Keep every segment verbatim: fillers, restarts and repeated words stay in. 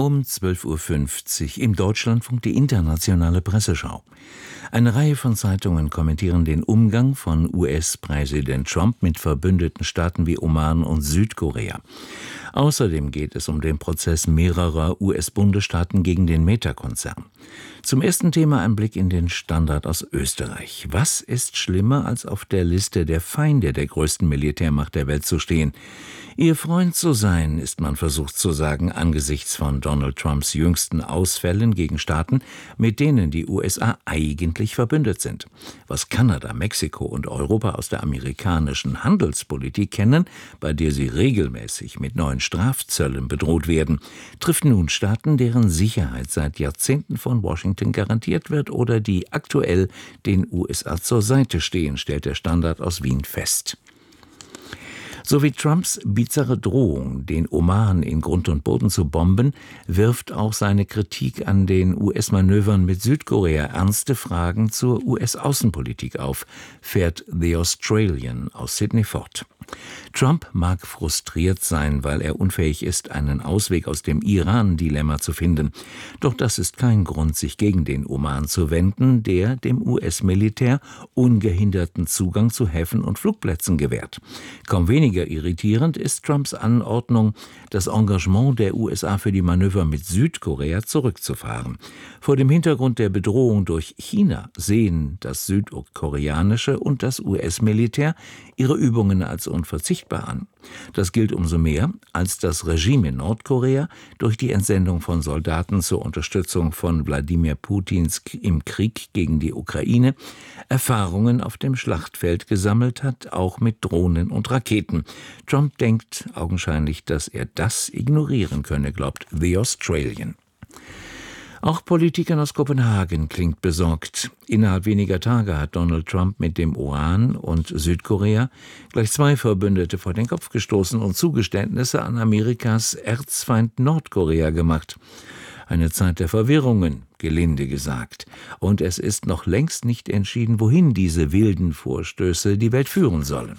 Um zwölf Uhr fünfzig im Deutschlandfunk die internationale Presseschau. Eine Reihe von Zeitungen kommentieren den Umgang von U S-Präsident Trump mit verbündeten Staaten wie Oman und Südkorea. Außerdem geht es um den Prozess mehrerer U S-Bundesstaaten gegen den Meta-Konzern. Zum ersten Thema ein Blick in den Standard aus Österreich. Was ist schlimmer, als auf der Liste der Feinde der größten Militärmacht der Welt zu stehen? Ihr Freund zu sein, ist man versucht zu sagen, angesichts von Donald Trumps jüngsten Ausfällen gegen Staaten, mit denen die U S A eigentlich verbündet sind. Was Kanada, Mexiko und Europa aus der amerikanischen Handelspolitik kennen, bei der sie regelmäßig mit neuen Strafzöllen bedroht werden, trifft nun Staaten, deren Sicherheit seit Jahrzehnten von Washington garantiert wird oder die aktuell den U S A zur Seite stehen, stellt der Standard aus Wien fest. So wie Trumps bizarre Drohung, den Oman in Grund und Boden zu bomben, wirft auch seine Kritik an den U S-Manövern mit Südkorea ernste Fragen zur U S-Außenpolitik auf, fährt The Australian aus Sydney fort. Trump mag frustriert sein, weil er unfähig ist, einen Ausweg aus dem Iran-Dilemma zu finden. Doch das ist kein Grund, sich gegen den Oman zu wenden, der dem U S-Militär ungehinderten Zugang zu Häfen und Flugplätzen gewährt. Kaum weniger irritierend ist Trumps Anordnung, das Engagement der U S A für die Manöver mit Südkorea zurückzufahren. Vor dem Hintergrund der Bedrohung durch China sehen das südkoreanische und das U S-Militär ihre Übungen als unverzichtbar an. Das gilt umso mehr, als das Regime in Nordkorea durch die Entsendung von Soldaten zur Unterstützung von Wladimir Putins im Krieg gegen die Ukraine Erfahrungen auf dem Schlachtfeld gesammelt hat, auch mit Drohnen und Raketen. Trump denkt augenscheinlich, dass er das ignorieren könne, glaubt The Australian. Auch Politikern aus Kopenhagen klingt besorgt. Innerhalb weniger Tage hat Donald Trump mit dem Iran und Südkorea gleich zwei Verbündete vor den Kopf gestoßen und Zugeständnisse an Amerikas Erzfeind Nordkorea gemacht. Eine Zeit der Verwirrungen, gelinde gesagt. Und es ist noch längst nicht entschieden, wohin diese wilden Vorstöße die Welt führen sollen.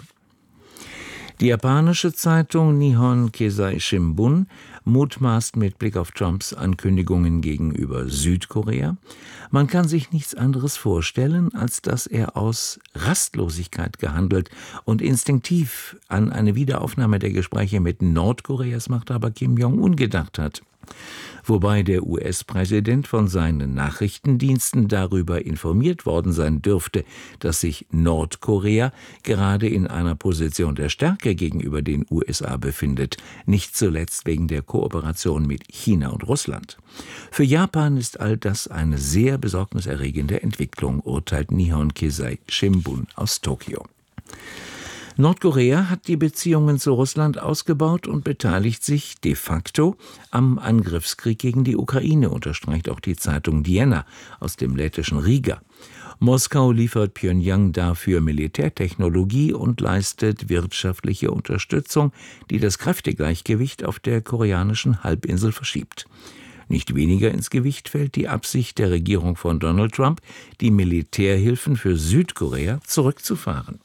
Die japanische Zeitung Nihon Keizai Shimbun mutmaßt mit Blick auf Trumps Ankündigungen gegenüber Südkorea, man kann sich nichts anderes vorstellen, als dass er aus Rastlosigkeit gehandelt und instinktiv an eine Wiederaufnahme der Gespräche mit Nordkoreas Machthaber Kim Jong-un gedacht hat. Wobei der U S-Präsident von seinen Nachrichtendiensten darüber informiert worden sein dürfte, dass sich Nordkorea gerade in einer Position der Stärke gegenüber den U S A befindet, nicht zuletzt wegen der Kooperation mit China und Russland. Für Japan ist all das eine sehr besorgniserregende Entwicklung, urteilt Nihon Keizai Shimbun aus Tokio. Nordkorea hat die Beziehungen zu Russland ausgebaut und beteiligt sich de facto am Angriffskrieg gegen die Ukraine, unterstreicht auch die Zeitung Diena aus dem lettischen Riga. Moskau liefert Pjöngjang dafür Militärtechnologie und leistet wirtschaftliche Unterstützung, die das Kräftegleichgewicht auf der koreanischen Halbinsel verschiebt. Nicht weniger ins Gewicht fällt die Absicht der Regierung von Donald Trump, die Militärhilfen für Südkorea zurückzufahren.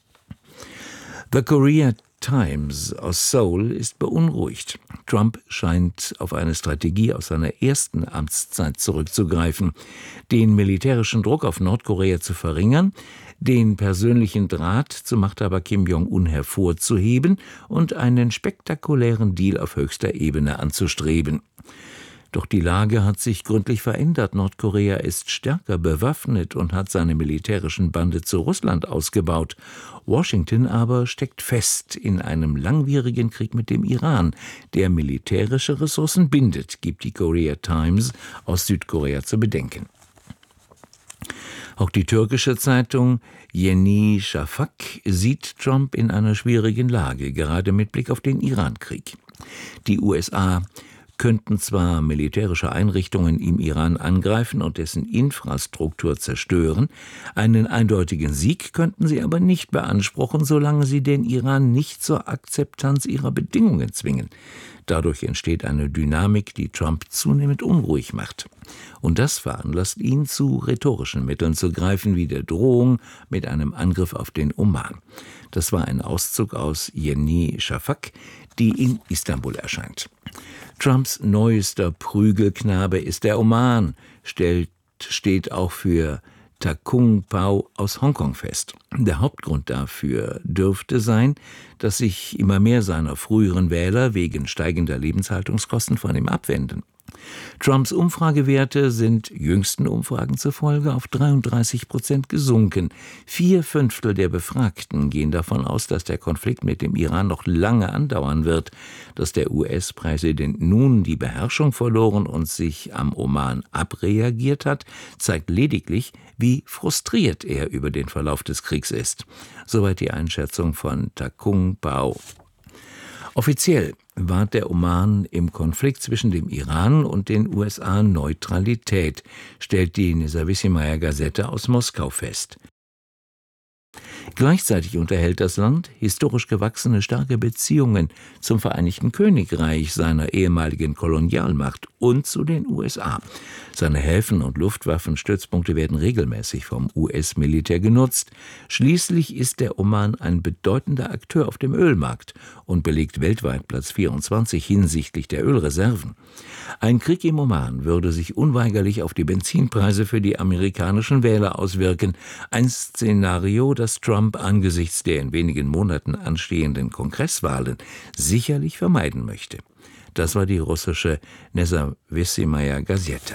The Korea Times aus Seoul ist beunruhigt. Trump scheint auf eine Strategie aus seiner ersten Amtszeit zurückzugreifen, den militärischen Druck auf Nordkorea zu verringern, den persönlichen Draht zu Machthaber Kim Jong-un hervorzuheben und einen spektakulären Deal auf höchster Ebene anzustreben. Doch die Lage hat sich gründlich verändert. Nordkorea ist stärker bewaffnet und hat seine militärischen Bande zu Russland ausgebaut. Washington aber steckt fest in einem langwierigen Krieg mit dem Iran, der militärische Ressourcen bindet, gibt die Korea Times aus Südkorea zu bedenken. Auch die türkische Zeitung Yeni Şafak sieht Trump in einer schwierigen Lage, gerade mit Blick auf den Irankrieg. Die U S A könnten zwar militärische Einrichtungen im Iran angreifen und dessen Infrastruktur zerstören, einen eindeutigen Sieg könnten sie aber nicht beanspruchen, solange sie den Iran nicht zur Akzeptanz ihrer Bedingungen zwingen. Dadurch entsteht eine Dynamik, die Trump zunehmend unruhig macht. Und das veranlasst ihn, zu rhetorischen Mitteln zu greifen, wie der Drohung mit einem Angriff auf den Oman. Das war ein Auszug aus Yeni Şafak, die in Istanbul erscheint. Trumps neuester Prügelknabe ist der Oman, stellt, steht auch für Takung Pao aus Hongkong fest. Der Hauptgrund dafür dürfte sein, dass sich immer mehr seiner früheren Wähler wegen steigender Lebenshaltungskosten von ihm abwenden. Trumps Umfragewerte sind jüngsten Umfragen zufolge auf dreiunddreißig Prozent gesunken. Vier Fünftel der Befragten gehen davon aus, dass der Konflikt mit dem Iran noch lange andauern wird. Dass der U S-Präsident nun die Beherrschung verloren und sich am Oman abreagiert hat, zeigt lediglich, wie frustriert er über den Verlauf des Kriegs ist. Soweit die Einschätzung von Takung Pao. Offiziell wahrt der Oman im Konflikt zwischen dem Iran und den U S A Neutralität, stellt die Nezawissimaya Gazette aus Moskau fest. Gleichzeitig unterhält das Land historisch gewachsene starke Beziehungen zum Vereinigten Königreich, seiner ehemaligen Kolonialmacht, und zu den U S A. Seine Häfen und Luftwaffenstützpunkte werden regelmäßig vom U S-Militär genutzt. Schließlich ist der Oman ein bedeutender Akteur auf dem Ölmarkt und belegt weltweit Platz vierundzwanzig hinsichtlich der Ölreserven. Ein Krieg im Oman würde sich unweigerlich auf die Benzinpreise für die amerikanischen Wähler auswirken. Ein Szenario, das Trump angesichts der in wenigen Monaten anstehenden Kongresswahlen sicherlich vermeiden möchte. Das war die russische Nezawissimaya Gazeta.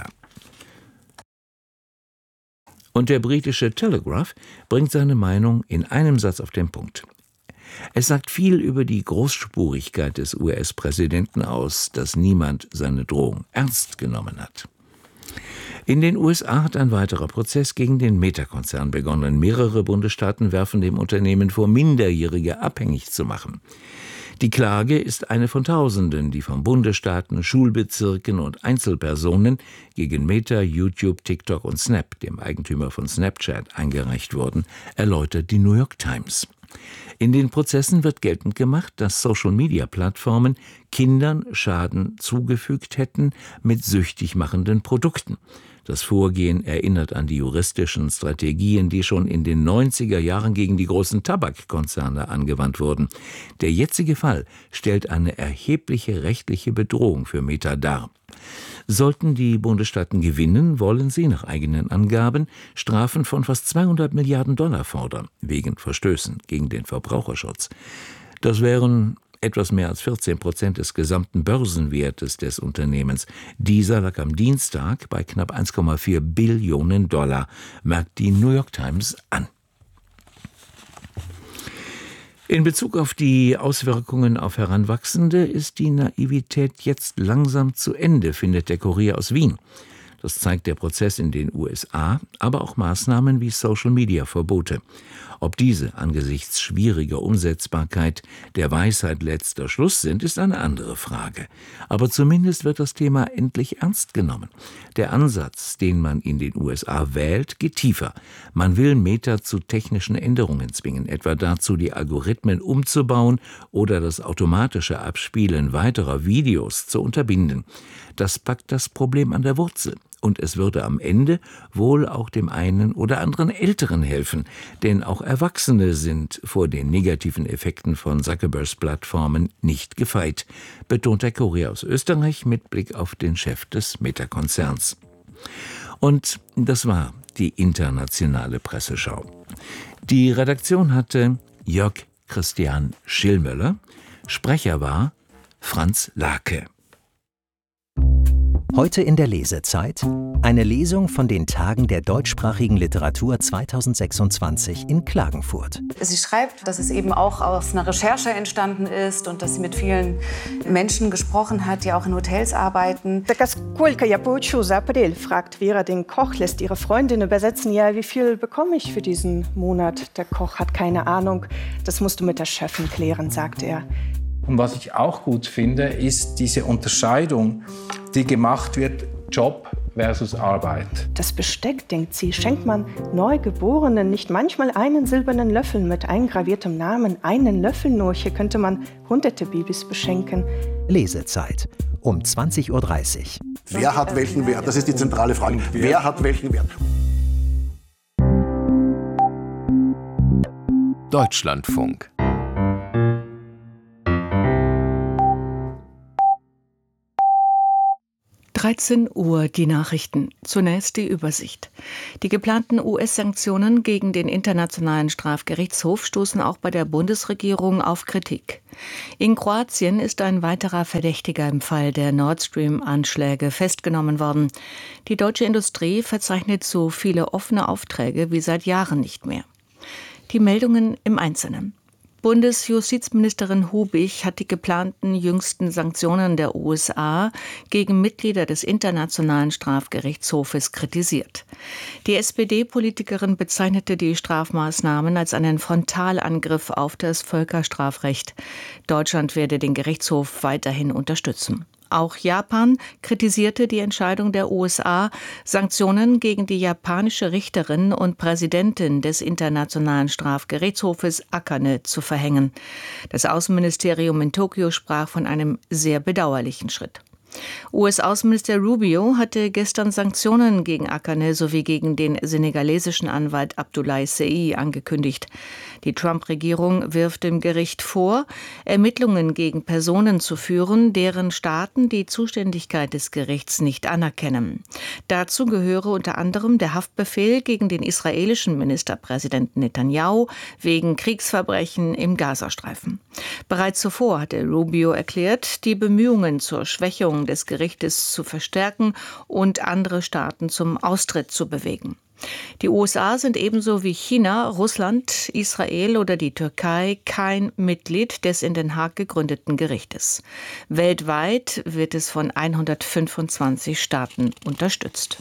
Und der britische Telegraph bringt seine Meinung in einem Satz auf den Punkt. Es sagt viel über die Großspurigkeit des U S-Präsidenten aus, dass niemand seine Drohung ernst genommen hat. In den U S A hat ein weiterer Prozess gegen den Meta-Konzern begonnen. Mehrere Bundesstaaten werfen dem Unternehmen vor, Minderjährige abhängig zu machen. Die Klage ist eine von Tausenden, die von Bundesstaaten, Schulbezirken und Einzelpersonen gegen Meta, YouTube, TikTok und Snap, dem Eigentümer von Snapchat, eingereicht wurden, erläutert die New York Times. In den Prozessen wird geltend gemacht, dass Social-Media-Plattformen Kindern Schaden zugefügt hätten mit süchtig machenden Produkten. Das Vorgehen erinnert an die juristischen Strategien, die schon in den neunziger Jahren gegen die großen Tabakkonzerne angewandt wurden. Der jetzige Fall stellt eine erhebliche rechtliche Bedrohung für Meta dar. Sollten die Bundesstaaten gewinnen, wollen sie nach eigenen Angaben Strafen von fast zweihundert Milliarden Dollar fordern, wegen Verstößen gegen den Verbraucherschutz. Das wären etwas mehr als vierzehn Prozent des gesamten Börsenwertes des Unternehmens. Dieser lag am Dienstag bei knapp eins Komma vier Billionen Dollar, merkt die New York Times an. In Bezug auf die Auswirkungen auf Heranwachsende ist die Naivität jetzt langsam zu Ende, findet der Kurier aus Wien. Das zeigt der Prozess in den U S A, aber auch Maßnahmen wie Social-Media-Verbote. Ob diese angesichts schwieriger Umsetzbarkeit der Weisheit letzter Schluss sind, ist eine andere Frage. Aber zumindest wird das Thema endlich ernst genommen. Der Ansatz, den man in den U S A wählt, geht tiefer. Man will Meta zu technischen Änderungen zwingen, etwa dazu, die Algorithmen umzubauen oder das automatische Abspielen weiterer Videos zu unterbinden. Das packt das Problem an der Wurzel. Und es würde am Ende wohl auch dem einen oder anderen Älteren helfen, denn auch Erwachsene sind vor den negativen Effekten von Zuckerbergs Plattformen nicht gefeit, betont der Kurier aus Österreich mit Blick auf den Chef des Meta-Konzerns. Und das war die internationale Presseschau. Die Redaktion hatte Jörg Christian Schillmöller, Sprecher war Franz Lake. Heute in der Lesezeit eine Lesung von den Tagen der deutschsprachigen Literatur zweitausendsechsundzwanzig in Klagenfurt. Sie schreibt, dass es eben auch aus einer Recherche entstanden ist und dass sie mit vielen Menschen gesprochen hat, die auch in Hotels arbeiten. Сколько я получу за апрель, fragt Vera den Koch, lässt ihre Freundin übersetzen. Ja, wie viel bekomme ich für diesen Monat? Der Koch hat keine Ahnung. Das musst du mit der Chefin klären, sagt er. Und was ich auch gut finde, ist diese Unterscheidung, die gemacht wird, Job versus Arbeit. Das Besteck, denkt sie, schenkt man Neugeborenen nicht manchmal einen silbernen Löffel mit eingraviertem Namen. Einen Löffel nur, hier könnte man hunderte Babys beschenken. Lesezeit um zwanzig Uhr dreißig. Wer hat welchen Wert? Das ist die zentrale Frage. Wer hat welchen Wert? Deutschlandfunk. dreizehn Uhr die Nachrichten. Zunächst die Übersicht. Die geplanten U S-Sanktionen gegen den Internationalen Strafgerichtshof stoßen auch bei der Bundesregierung auf Kritik. In Kroatien ist ein weiterer Verdächtiger im Fall der Nord Stream-Anschläge festgenommen worden. Die deutsche Industrie verzeichnet so viele offene Aufträge wie seit Jahren nicht mehr. Die Meldungen im Einzelnen. Bundesjustizministerin Hubig hat die geplanten jüngsten Sanktionen der U S A gegen Mitglieder des Internationalen Strafgerichtshofes kritisiert. Die S P D-Politikerin bezeichnete die Strafmaßnahmen als einen Frontalangriff auf das Völkerstrafrecht. Deutschland werde den Gerichtshof weiterhin unterstützen. Auch Japan kritisierte die Entscheidung der U S A, Sanktionen gegen die japanische Richterin und Präsidentin des Internationalen Strafgerichtshofes Akane zu verhängen. Das Außenministerium in Tokio sprach von einem sehr bedauerlichen Schritt. U S-Außenminister Rubio hatte gestern Sanktionen gegen Akane sowie gegen den senegalesischen Anwalt Abdoulaye Sei angekündigt. Die Trump-Regierung wirft dem Gericht vor, Ermittlungen gegen Personen zu führen, deren Staaten die Zuständigkeit des Gerichts nicht anerkennen. Dazu gehöre unter anderem der Haftbefehl gegen den israelischen Ministerpräsidenten Netanyahu wegen Kriegsverbrechen im Gazastreifen. Bereits zuvor hatte Rubio erklärt, die Bemühungen zur Schwächung des Gerichtes zu verstärken und andere Staaten zum Austritt zu bewegen. Die U S A sind ebenso wie China, Russland, Israel oder die Türkei kein Mitglied des in Den Haag gegründeten Gerichtes. Weltweit wird es von hundertfünfundzwanzig Staaten unterstützt.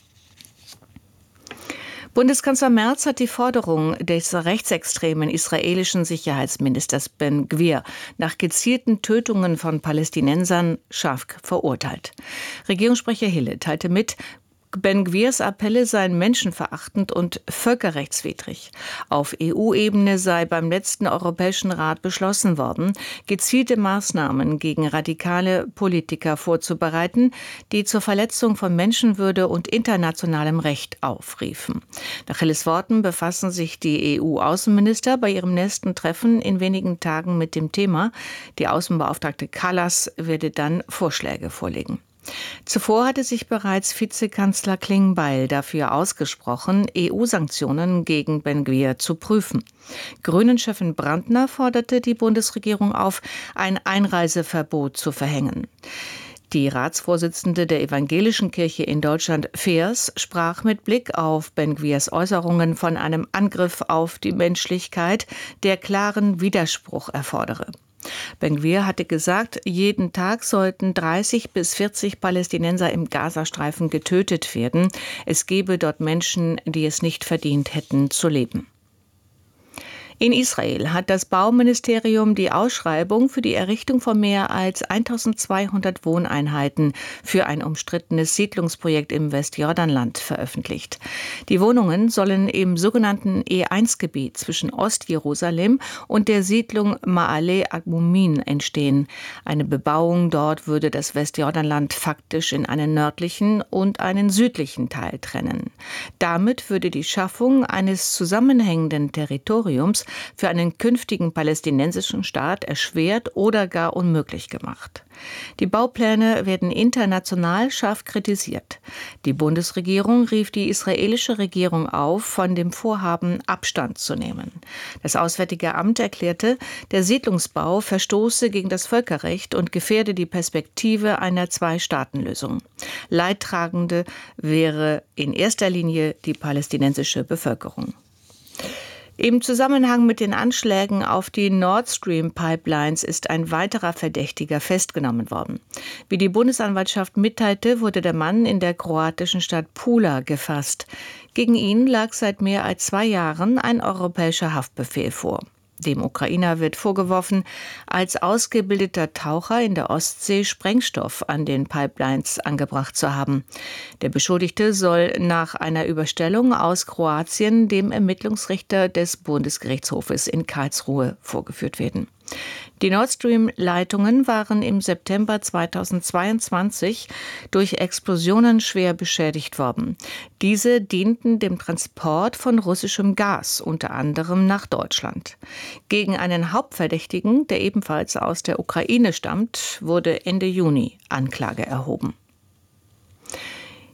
Bundeskanzler Merz hat die Forderung des rechtsextremen israelischen Sicherheitsministers Ben Gvir nach gezielten Tötungen von Palästinensern scharf verurteilt. Regierungssprecher Hille teilte mit, Ben Gvirs Appelle seien menschenverachtend und völkerrechtswidrig. Auf E U-Ebene sei beim letzten Europäischen Rat beschlossen worden, gezielte Maßnahmen gegen radikale Politiker vorzubereiten, die zur Verletzung von Menschenwürde und internationalem Recht aufriefen. Nach Hilles Worten befassen sich die E U-Außenminister bei ihrem nächsten Treffen in wenigen Tagen mit dem Thema. Die Außenbeauftragte Kallas werde dann Vorschläge vorlegen. Zuvor hatte sich bereits Vizekanzler Klingbeil dafür ausgesprochen, E U-Sanktionen gegen Ben Gvir zu prüfen. Grünen-Chefin Brandner forderte die Bundesregierung auf, ein Einreiseverbot zu verhängen. Die Ratsvorsitzende der Evangelischen Kirche in Deutschland, Feers, sprach mit Blick auf Ben Gvirs Äußerungen von einem Angriff auf die Menschlichkeit, der klaren Widerspruch erfordere. Ben Gvir hatte gesagt, jeden Tag sollten dreißig bis vierzig Palästinenser im Gazastreifen getötet werden. Es gebe dort Menschen, die es nicht verdient hätten, zu leben. In Israel hat das Bauministerium die Ausschreibung für die Errichtung von mehr als eintausendzweihundert Wohneinheiten für ein umstrittenes Siedlungsprojekt im Westjordanland veröffentlicht. Die Wohnungen sollen im sogenannten E eins Gebiet zwischen Ostjerusalem und der Siedlung Ma'ale Adumim entstehen. Eine Bebauung dort würde das Westjordanland faktisch in einen nördlichen und einen südlichen Teil trennen. Damit würde die Schaffung eines zusammenhängenden Territoriums für einen künftigen palästinensischen Staat erschwert oder gar unmöglich gemacht. Die Baupläne werden international scharf kritisiert. Die Bundesregierung rief die israelische Regierung auf, von dem Vorhaben Abstand zu nehmen. Das Auswärtige Amt erklärte, der Siedlungsbau verstoße gegen das Völkerrecht und gefährde die Perspektive einer Zwei-Staaten-Lösung. Leidtragende wäre in erster Linie die palästinensische Bevölkerung. Im Zusammenhang mit den Anschlägen auf die Nord Stream Pipelines ist ein weiterer Verdächtiger festgenommen worden. Wie die Bundesanwaltschaft mitteilte, wurde der Mann in der kroatischen Stadt Pula gefasst. Gegen ihn lag seit mehr als zwei Jahren ein europäischer Haftbefehl vor. Dem Ukrainer wird vorgeworfen, als ausgebildeter Taucher in der Ostsee Sprengstoff an den Pipelines angebracht zu haben. Der Beschuldigte soll nach einer Überstellung aus Kroatien dem Ermittlungsrichter des Bundesgerichtshofes in Karlsruhe vorgeführt werden. Die Nord Stream-Leitungen waren im September zweitausendzweiundzwanzig durch Explosionen schwer beschädigt worden. Diese dienten dem Transport von russischem Gas, unter anderem nach Deutschland. Gegen einen Hauptverdächtigen, der ebenfalls aus der Ukraine stammt, wurde Ende Juni Anklage erhoben.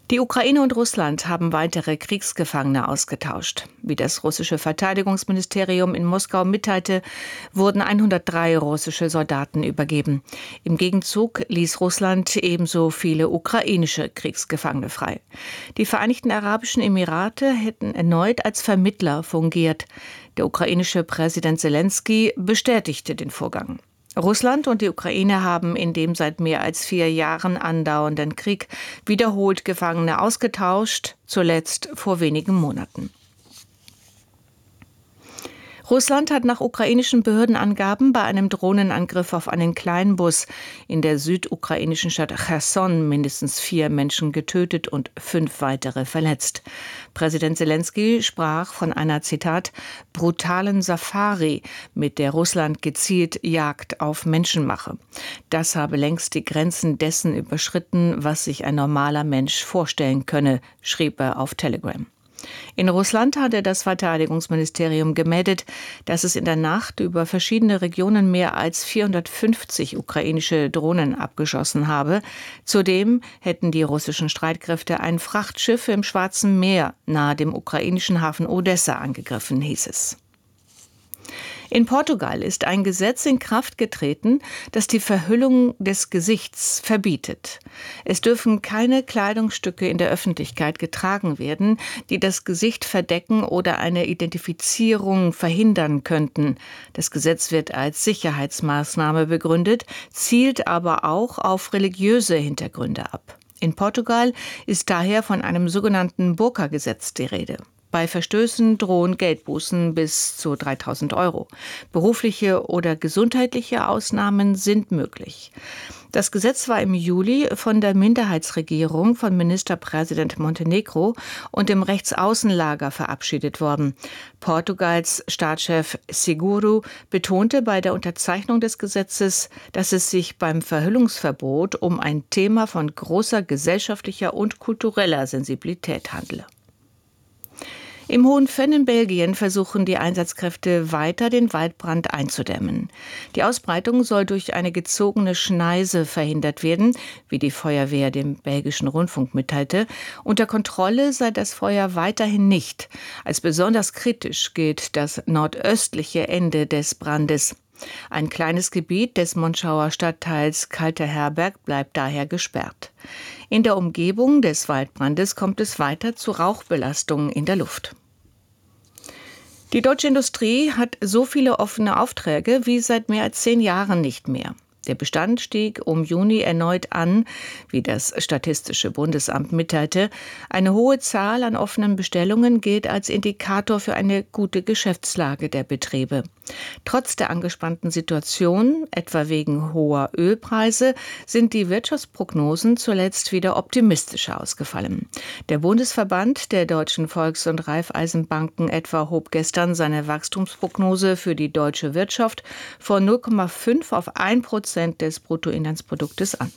Die Ukraine und Russland haben weitere Kriegsgefangene ausgetauscht. Wie das russische Verteidigungsministerium in Moskau mitteilte, wurden hundertdrei russische Soldaten übergeben. Im Gegenzug ließ Russland ebenso viele ukrainische Kriegsgefangene frei. Die Vereinigten Arabischen Emirate hätten erneut als Vermittler fungiert. Der ukrainische Präsident Selenskyj bestätigte den Vorgang. Russland und die Ukraine haben in dem seit mehr als vier Jahren andauernden Krieg wiederholt Gefangene ausgetauscht, zuletzt vor wenigen Monaten. Russland hat nach ukrainischen Behördenangaben bei einem Drohnenangriff auf einen Kleinbus in der südukrainischen Stadt Cherson mindestens vier Menschen getötet und fünf weitere verletzt. Präsident Selenskyj sprach von einer, Zitat, brutalen Safari, mit der Russland gezielt Jagd auf Menschen mache. Das habe längst die Grenzen dessen überschritten, was sich ein normaler Mensch vorstellen könne, schrieb er auf Telegram. In Russland hatte das Verteidigungsministerium gemeldet, dass es in der Nacht über verschiedene Regionen mehr als vierhundertfünfzig ukrainische Drohnen abgeschossen habe. Zudem hätten die russischen Streitkräfte ein Frachtschiff im Schwarzen Meer nahe dem ukrainischen Hafen Odessa angegriffen, hieß es. In Portugal ist ein Gesetz in Kraft getreten, das die Verhüllung des Gesichts verbietet. Es dürfen keine Kleidungsstücke in der Öffentlichkeit getragen werden, die das Gesicht verdecken oder eine Identifizierung verhindern könnten. Das Gesetz wird als Sicherheitsmaßnahme begründet, zielt aber auch auf religiöse Hintergründe ab. In Portugal ist daher von einem sogenannten Burka-Gesetz die Rede. Bei Verstößen drohen Geldbußen bis zu dreitausend Euro. Berufliche oder gesundheitliche Ausnahmen sind möglich. Das Gesetz war im Juli von der Minderheitsregierung von Ministerpräsident Montenegro und dem Rechtsaußenlager verabschiedet worden. Portugals Staatschef Seguro betonte bei der Unterzeichnung des Gesetzes, dass es sich beim Verhüllungsverbot um ein Thema von großer gesellschaftlicher und kultureller Sensibilität handle. Im Hohen Venn in Belgien versuchen die Einsatzkräfte weiter, den Waldbrand einzudämmen. Die Ausbreitung soll durch eine gezogene Schneise verhindert werden, wie die Feuerwehr dem belgischen Rundfunk mitteilte. Unter Kontrolle sei das Feuer weiterhin nicht. Als besonders kritisch gilt das nordöstliche Ende des Brandes. Ein kleines Gebiet des Monschauer Stadtteils Kalter Herberg bleibt daher gesperrt. In der Umgebung des Waldbrandes kommt es weiter zu Rauchbelastungen in der Luft. Die deutsche Industrie hat so viele offene Aufträge wie seit mehr als zehn Jahren nicht mehr. Der Bestand stieg um Juni erneut an, wie das Statistische Bundesamt mitteilte. Eine hohe Zahl an offenen Bestellungen gilt als Indikator für eine gute Geschäftslage der Betriebe. Trotz der angespannten Situation, etwa wegen hoher Ölpreise, sind die Wirtschaftsprognosen zuletzt wieder optimistischer ausgefallen. Der Bundesverband der deutschen Volks- und Raiffeisenbanken etwa hob gestern seine Wachstumsprognose für die deutsche Wirtschaft von null Komma fünf auf ein Prozent des Bruttoinlandsproduktes an.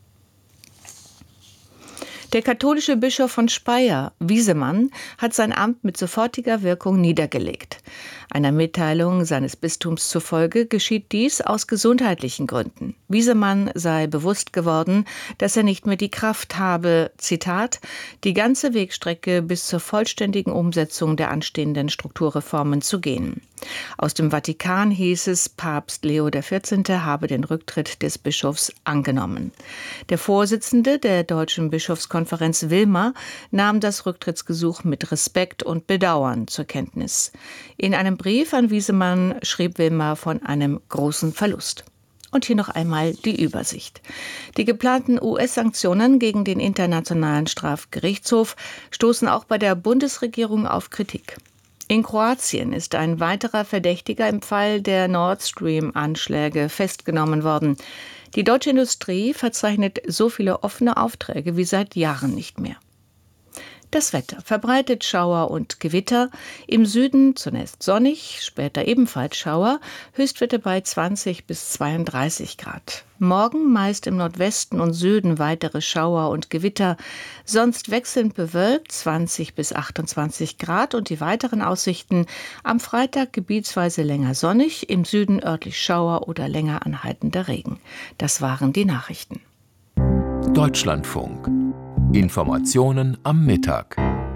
Der katholische Bischof von Speyer, Wiesemann, hat sein Amt mit sofortiger Wirkung niedergelegt. Einer Mitteilung seines Bistums zufolge geschieht dies aus gesundheitlichen Gründen. Wiesemann sei bewusst geworden, dass er nicht mehr die Kraft habe, Zitat, die ganze Wegstrecke bis zur vollständigen Umsetzung der anstehenden Strukturreformen zu gehen. Aus dem Vatikan hieß es, Papst Leo der vierzehnte habe den Rücktritt des Bischofs angenommen. Der Vorsitzende der Deutschen Bischofskonferenz Wilmer nahm das Rücktrittsgesuch mit Respekt und Bedauern zur Kenntnis. In einem Brief an Wiesemann schrieb Wilmer von einem großen Verlust. Und hier noch einmal die Übersicht. Die geplanten U S-Sanktionen gegen den Internationalen Strafgerichtshof stoßen auch bei der Bundesregierung auf Kritik. In Kroatien ist ein weiterer Verdächtiger im Fall der Nord Stream-Anschläge festgenommen worden. Die deutsche Industrie verzeichnet so viele offene Aufträge wie seit Jahren nicht mehr. Das Wetter: verbreitet Schauer und Gewitter. Im Süden zunächst sonnig, später ebenfalls Schauer. Höchstwerte bei zwanzig bis zweiunddreißig Grad. Morgen meist im Nordwesten und Süden weitere Schauer und Gewitter. Sonst wechselnd bewölkt, zwanzig bis achtundzwanzig Grad. Und die weiteren Aussichten: am Freitag gebietsweise länger sonnig, im Süden örtlich Schauer oder länger anhaltender Regen. Das waren die Nachrichten. Deutschlandfunk. Informationen am Mittag.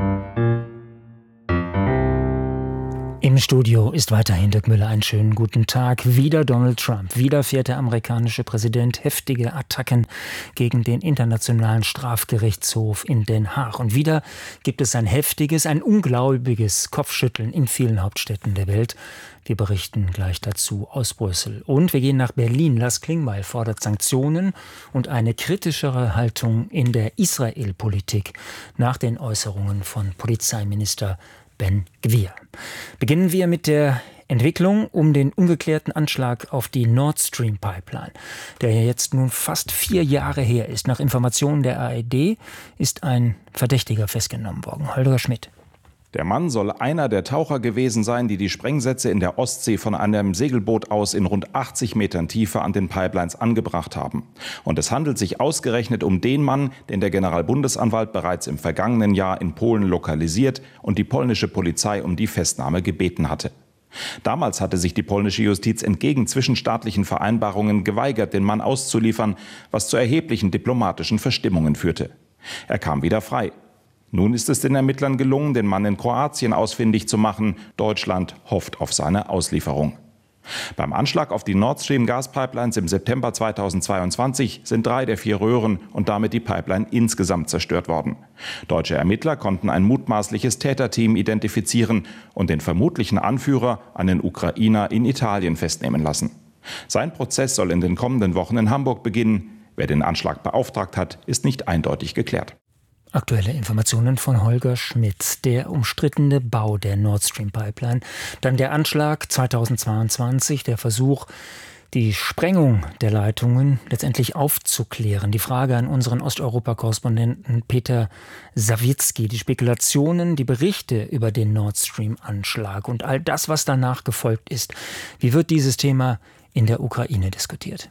Im Studio ist weiterhin Dirk Müller. Einen schönen guten Tag. Wieder Donald Trump. Wieder fährt der amerikanische Präsident heftige Attacken gegen den Internationalen Strafgerichtshof in Den Haag. Und wieder gibt es ein heftiges, ein ungläubiges Kopfschütteln in vielen Hauptstädten der Welt. Wir berichten gleich dazu aus Brüssel. Und wir gehen nach Berlin. Lars Klingbeil fordert Sanktionen und eine kritischere Haltung in der Israel-Politik nach den Äußerungen von Polizeiminister Ben Gvir. Beginnen wir mit der Entwicklung um den ungeklärten Anschlag auf die Nord Stream Pipeline, der ja jetzt nun fast vier Jahre her ist. Nach Informationen der A R D ist ein Verdächtiger festgenommen worden. Holger Schmidt. Der Mann soll einer der Taucher gewesen sein, die die Sprengsätze in der Ostsee von einem Segelboot aus in rund achtzig Metern Tiefe an den Pipelines angebracht haben. Und es handelt sich ausgerechnet um den Mann, den der Generalbundesanwalt bereits im vergangenen Jahr in Polen lokalisiert und die polnische Polizei um die Festnahme gebeten hatte. Damals hatte sich die polnische Justiz entgegen zwischenstaatlichen Vereinbarungen geweigert, den Mann auszuliefern, was zu erheblichen diplomatischen Verstimmungen führte. Er kam wieder frei. Nun ist es den Ermittlern gelungen, den Mann in Kroatien ausfindig zu machen. Deutschland hofft auf seine Auslieferung. Beim Anschlag auf die Nord Stream Gaspipelines im September zweitausendzweiundzwanzig sind drei der vier Röhren und damit die Pipeline insgesamt zerstört worden. Deutsche Ermittler konnten ein mutmaßliches Täterteam identifizieren und den vermutlichen Anführer, einen Ukrainer, in Italien festnehmen lassen. Sein Prozess soll in den kommenden Wochen in Hamburg beginnen. Wer den Anschlag beauftragt hat, ist nicht eindeutig geklärt. Aktuelle Informationen von Holger Schmidt. Der umstrittene Bau der Nord Stream Pipeline. Dann der Anschlag zweitausendzweiundzwanzig, der Versuch, die Sprengung der Leitungen letztendlich aufzuklären. Die Frage an unseren Osteuropa-Korrespondenten Peter Sawicki. Die Spekulationen, die Berichte über den Nord Stream-Anschlag und all das, was danach gefolgt ist. Wie wird dieses Thema in der Ukraine diskutiert?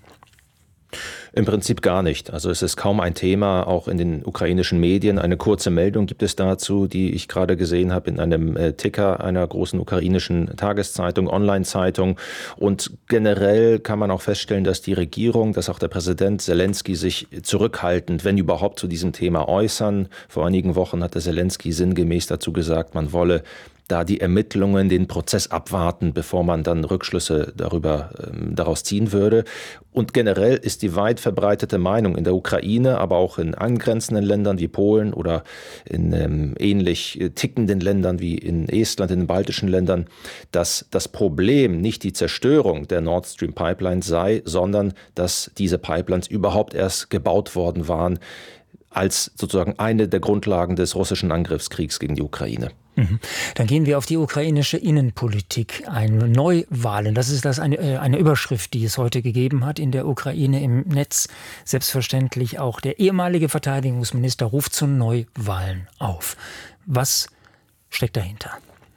Im Prinzip gar nicht. Also es ist kaum ein Thema, auch in den ukrainischen Medien. Eine kurze Meldung gibt es dazu, die ich gerade gesehen habe in einem äh, Ticker einer großen ukrainischen Tageszeitung, Online-Zeitung. Und generell kann man auch feststellen, dass die Regierung, dass auch der Präsident Zelensky sich zurückhaltend, wenn überhaupt, zu diesem Thema äußern. Vor einigen Wochen hatte Zelensky sinngemäß dazu gesagt, man wolle da die Ermittlungen, den Prozess abwarten, bevor man dann Rückschlüsse darüber ähm, daraus ziehen würde. Und generell ist die weit verbreitete Meinung in der Ukraine, aber auch in angrenzenden Ländern wie Polen oder in ähm, ähnlich äh, tickenden Ländern wie in Estland, in den baltischen Ländern, dass das Problem nicht die Zerstörung der Nord Stream Pipeline sei, sondern dass diese Pipelines überhaupt erst gebaut worden waren, als sozusagen eine der Grundlagen des russischen Angriffskriegs gegen die Ukraine. Dann gehen wir auf die ukrainische Innenpolitik ein. Neuwahlen, das ist das eine, eine Überschrift, die es heute gegeben hat in der Ukraine im Netz. Selbstverständlich auch der ehemalige Verteidigungsminister ruft zu Neuwahlen auf. Was steckt dahinter?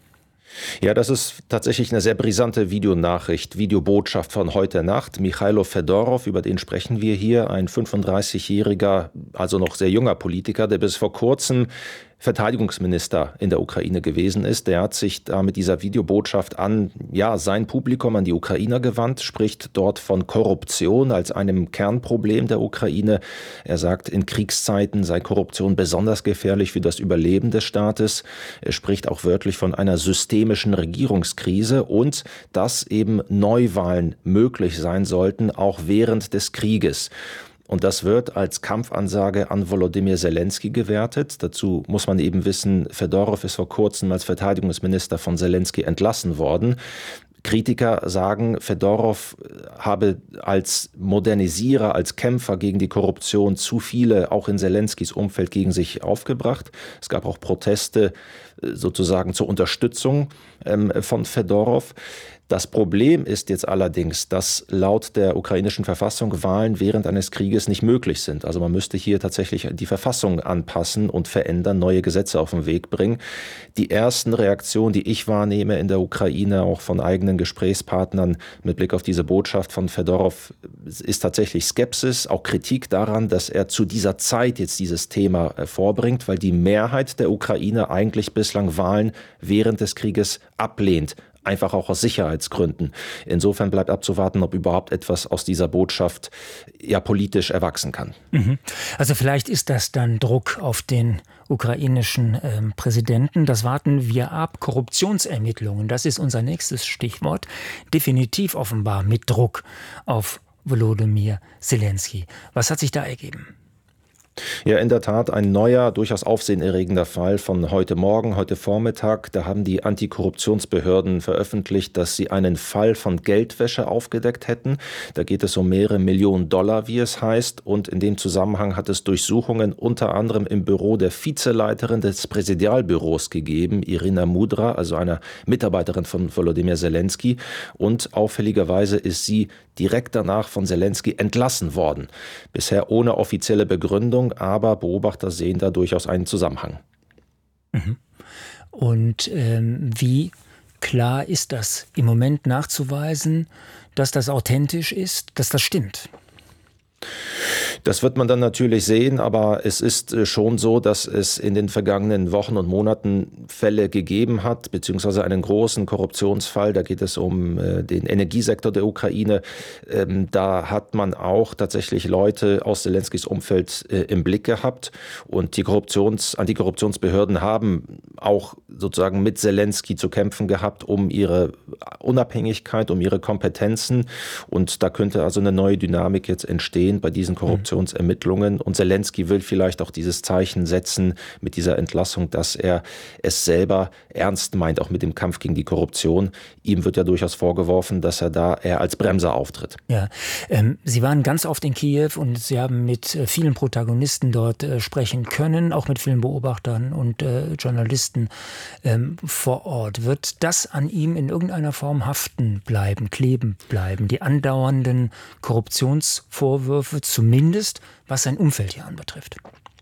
Ja, das ist tatsächlich eine sehr brisante Videonachricht, Videobotschaft von heute Nacht. Michailo Fedorov, über den sprechen wir hier, ein fünfunddreißigjähriger, also noch sehr junger Politiker, der bis vor kurzem Verteidigungsminister in der Ukraine gewesen ist. Der hat sich da mit dieser Videobotschaft an ja, sein Publikum, an die Ukrainer gewandt, spricht dort von Korruption als einem Kernproblem der Ukraine. Er sagt, in Kriegszeiten sei Korruption besonders gefährlich für das Überleben des Staates. Er spricht auch wörtlich von einer systemischen Regierungskrise und dass eben Neuwahlen möglich sein sollten, auch während des Krieges. Und das wird als Kampfansage an Volodymyr Zelensky gewertet. Dazu muss man eben wissen, Fedorov ist vor kurzem als Verteidigungsminister von Zelensky entlassen worden. Kritiker sagen, Fedorov habe als Modernisierer, als Kämpfer gegen die Korruption zu viele, auch in Zelenskys Umfeld, gegen sich aufgebracht. Es gab auch Proteste sozusagen zur Unterstützung ähm, von Fedorov. Das Problem ist jetzt allerdings, dass laut der ukrainischen Verfassung Wahlen während eines Krieges nicht möglich sind. Also man müsste hier tatsächlich die Verfassung anpassen und verändern, neue Gesetze auf den Weg bringen. Die ersten Reaktionen, die ich wahrnehme in der Ukraine, auch von eigenen Gesprächspartnern mit Blick auf diese Botschaft von Fedorov, ist tatsächlich Skepsis, auch Kritik daran, dass er zu dieser Zeit jetzt dieses Thema vorbringt, weil die Mehrheit der Ukraine eigentlich bislang Wahlen während des Krieges ablehnt. einfach auch aus Sicherheitsgründen. Insofern bleibt abzuwarten, ob überhaupt etwas aus dieser Botschaft ja politisch erwachsen kann. Mhm. Also vielleicht ist das dann Druck auf den ukrainischen ähm, Präsidenten. Das warten wir ab. Korruptionsermittlungen, das ist unser nächstes Stichwort. Definitiv offenbar mit Druck auf Volodymyr Zelensky. Was hat sich da ergeben? Ja, in der Tat ein neuer, durchaus aufsehenerregender Fall von heute Morgen, heute Vormittag. Da haben die Antikorruptionsbehörden veröffentlicht, dass sie einen Fall von Geldwäsche aufgedeckt hätten. Da geht es um mehrere Millionen Dollar, wie es heißt. Und in dem Zusammenhang hat es Durchsuchungen unter anderem im Büro der Vizeleiterin des Präsidialbüros gegeben, Irina Mudra, also einer Mitarbeiterin von Volodymyr Zelensky. Und auffälligerweise ist sie direkt danach von Zelensky entlassen worden. Bisher ohne offizielle Begründung, aber Beobachter sehen da durchaus einen Zusammenhang. Mhm. Und ähm, wie klar ist das im Moment nachzuweisen, dass das authentisch ist, dass das stimmt? Das wird man dann natürlich sehen, aber es ist schon so, dass es in den vergangenen Wochen und Monaten Fälle gegeben hat, beziehungsweise einen großen Korruptionsfall. Da geht es um äh, den Energiesektor der Ukraine. Ähm, da hat man auch tatsächlich Leute aus Zelenskys Umfeld äh, im Blick gehabt. Und die Korruptions-, Antikorruptionsbehörden haben auch sozusagen mit Zelensky zu kämpfen gehabt, um ihre Unabhängigkeit, um ihre Kompetenzen. Und da könnte also eine neue Dynamik jetzt entstehen bei diesen Korruptionsermittlungen. Und Zelensky will vielleicht auch dieses Zeichen setzen mit dieser Entlassung, dass er es selber ernst meint, auch mit dem Kampf gegen die Korruption. Ihm wird ja durchaus vorgeworfen, dass er da eher als Bremser auftritt. Ja, ähm, Sie waren ganz oft in Kiew und Sie haben mit äh, vielen Protagonisten dort äh, sprechen können, auch mit vielen Beobachtern und äh, Journalisten ähm, vor Ort. Wird das an ihm in irgendeiner Form haften bleiben, kleben bleiben? Die andauernden Korruptionsvorwürfe, zumindest was sein Umfeld hier anbetrifft?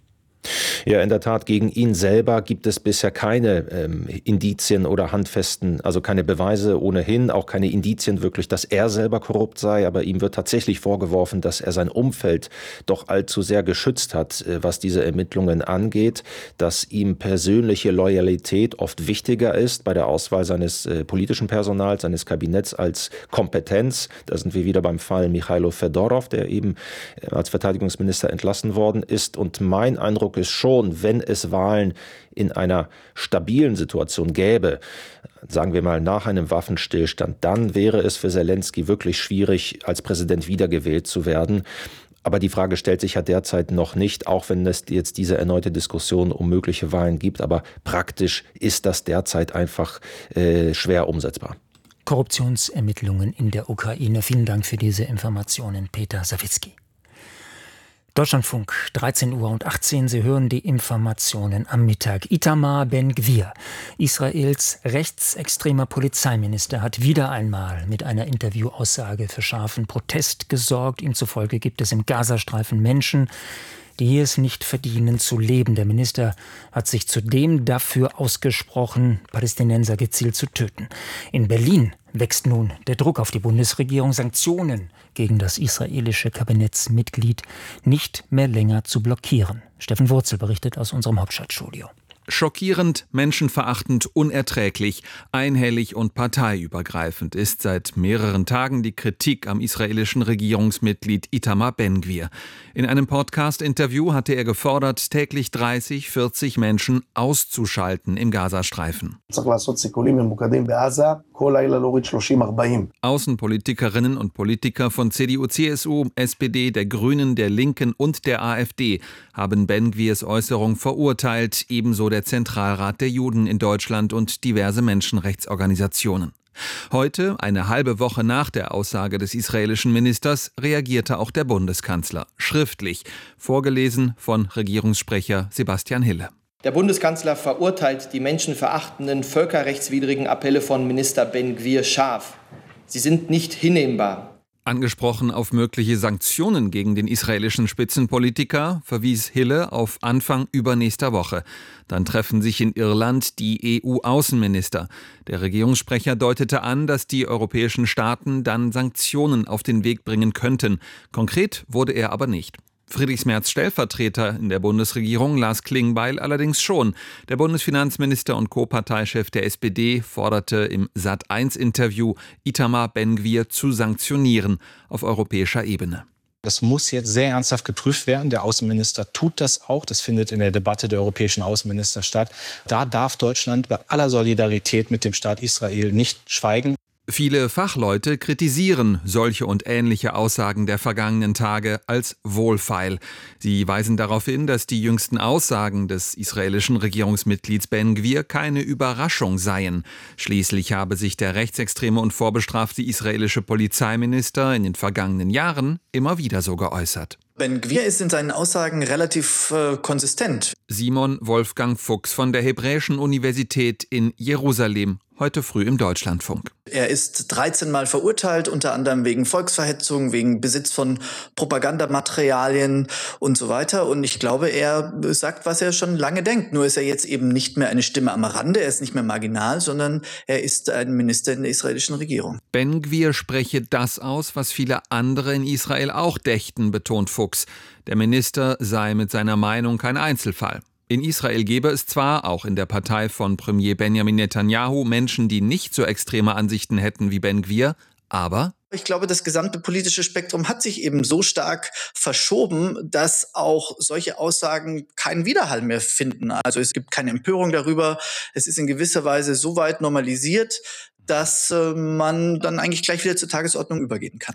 Ja, in der Tat, gegen ihn selber gibt es bisher keine ähm, Indizien oder Handfesten, also keine Beweise ohnehin, auch keine Indizien wirklich, dass er selber korrupt sei, aber ihm wird tatsächlich vorgeworfen, dass er sein Umfeld doch allzu sehr geschützt hat, äh, was diese Ermittlungen angeht, dass ihm persönliche Loyalität oft wichtiger ist bei der Auswahl seines äh, politischen Personals, seines Kabinetts als Kompetenz. Da sind wir wieder beim Fall Michailo Fedorov, der eben äh, als Verteidigungsminister entlassen worden ist. Und mein Eindruck ist schon, wenn es Wahlen in einer stabilen Situation gäbe, sagen wir mal nach einem Waffenstillstand, dann wäre es für Zelensky wirklich schwierig, als Präsident wiedergewählt zu werden. Aber die Frage stellt sich ja derzeit noch nicht, auch wenn es jetzt diese erneute Diskussion um mögliche Wahlen gibt. Aber praktisch ist das derzeit einfach äh, schwer umsetzbar. Korruptionsermittlungen in der Ukraine. Vielen Dank für diese Informationen, Peter Sawicki. Deutschlandfunk, dreizehn Uhr und achtzehn. Sie hören die Informationen am Mittag. Itamar Ben-Gvir, Israels rechtsextremer Polizeiminister, hat wieder einmal mit einer Interviewaussage für scharfen Protest gesorgt. Ihm zufolge gibt es im Gazastreifen Menschen, die es nicht verdienen zu leben. Der Minister hat sich zudem dafür ausgesprochen, Palästinenser gezielt zu töten. In Berlin wächst nun der Druck auf die Bundesregierung, Sanktionen gegen das israelische Kabinettsmitglied nicht mehr länger zu blockieren. Steffen Wurzel berichtet aus unserem Hauptstadtstudio. Schockierend, menschenverachtend, unerträglich, einhellig und parteiübergreifend ist seit mehreren Tagen die Kritik am israelischen Regierungsmitglied Itamar Ben-Gvir. In einem Podcast-Interview hatte er gefordert, täglich dreißig, vierzig Menschen auszuschalten im Gazastreifen. Außenpolitikerinnen und Politiker von C D U, C S U, S P D, der Grünen, der Linken und der AfD haben Ben-Gvirs Äußerung verurteilt, ebenso der Zentralrat der Juden in Deutschland und diverse Menschenrechtsorganisationen. Heute, eine halbe Woche nach der Aussage des israelischen Ministers, reagierte auch der Bundeskanzler, schriftlich, vorgelesen von Regierungssprecher Sebastian Hille. Der Bundeskanzler verurteilt die menschenverachtenden, völkerrechtswidrigen Appelle von Minister Ben-Gvir scharf. Sie sind nicht hinnehmbar. Angesprochen auf mögliche Sanktionen gegen den israelischen Spitzenpolitiker, verwies Hille auf Anfang übernächster Woche. Dann treffen sich in Irland die E U-Außenminister. Der Regierungssprecher deutete an, dass die europäischen Staaten dann Sanktionen auf den Weg bringen könnten. Konkret wurde er aber nicht. Friedrich Merz Stellvertreter in der Bundesregierung Lars Klingbeil allerdings schon. Der Bundesfinanzminister und Co-Parteichef der S P D forderte im Sat eins Interview, Itamar Ben-Gvir zu sanktionieren auf europäischer Ebene. Das muss jetzt sehr ernsthaft geprüft werden. Der Außenminister tut das auch. Das findet in der Debatte der europäischen Außenminister statt. Da darf Deutschland bei aller Solidarität mit dem Staat Israel nicht schweigen. Viele Fachleute kritisieren solche und ähnliche Aussagen der vergangenen Tage als wohlfeil. Sie weisen darauf hin, dass die jüngsten Aussagen des israelischen Regierungsmitglieds Ben-Gvir keine Überraschung seien. Schließlich habe sich der rechtsextreme und vorbestrafte israelische Polizeiminister in den vergangenen Jahren immer wieder so geäußert. Ben-Gvir ist in seinen Aussagen relativ äh, konsistent. Simon Wolfgang Fuchs von der Hebräischen Universität in Jerusalem, heute früh im Deutschlandfunk. Er ist dreizehn Mal verurteilt, unter anderem wegen Volksverhetzung, wegen Besitz von Propagandamaterialien und so weiter. Und ich glaube, er sagt, was er schon lange denkt. Nur ist er jetzt eben nicht mehr eine Stimme am Rande, er ist nicht mehr marginal, sondern er ist ein Minister in der israelischen Regierung. Ben-Gvir spreche das aus, was viele andere in Israel auch dächten, betont Fuchs. Der Minister sei mit seiner Meinung kein Einzelfall. In Israel gäbe es zwar, auch in der Partei von Premier Benjamin Netanyahu, Menschen, die nicht so extreme Ansichten hätten wie Ben-Gvir, aber ich glaube, das gesamte politische Spektrum hat sich eben so stark verschoben, dass auch solche Aussagen keinen Widerhall mehr finden. Also es gibt keine Empörung darüber. Es ist in gewisser Weise so weit normalisiert, dass äh, man dann eigentlich gleich wieder zur Tagesordnung übergehen kann.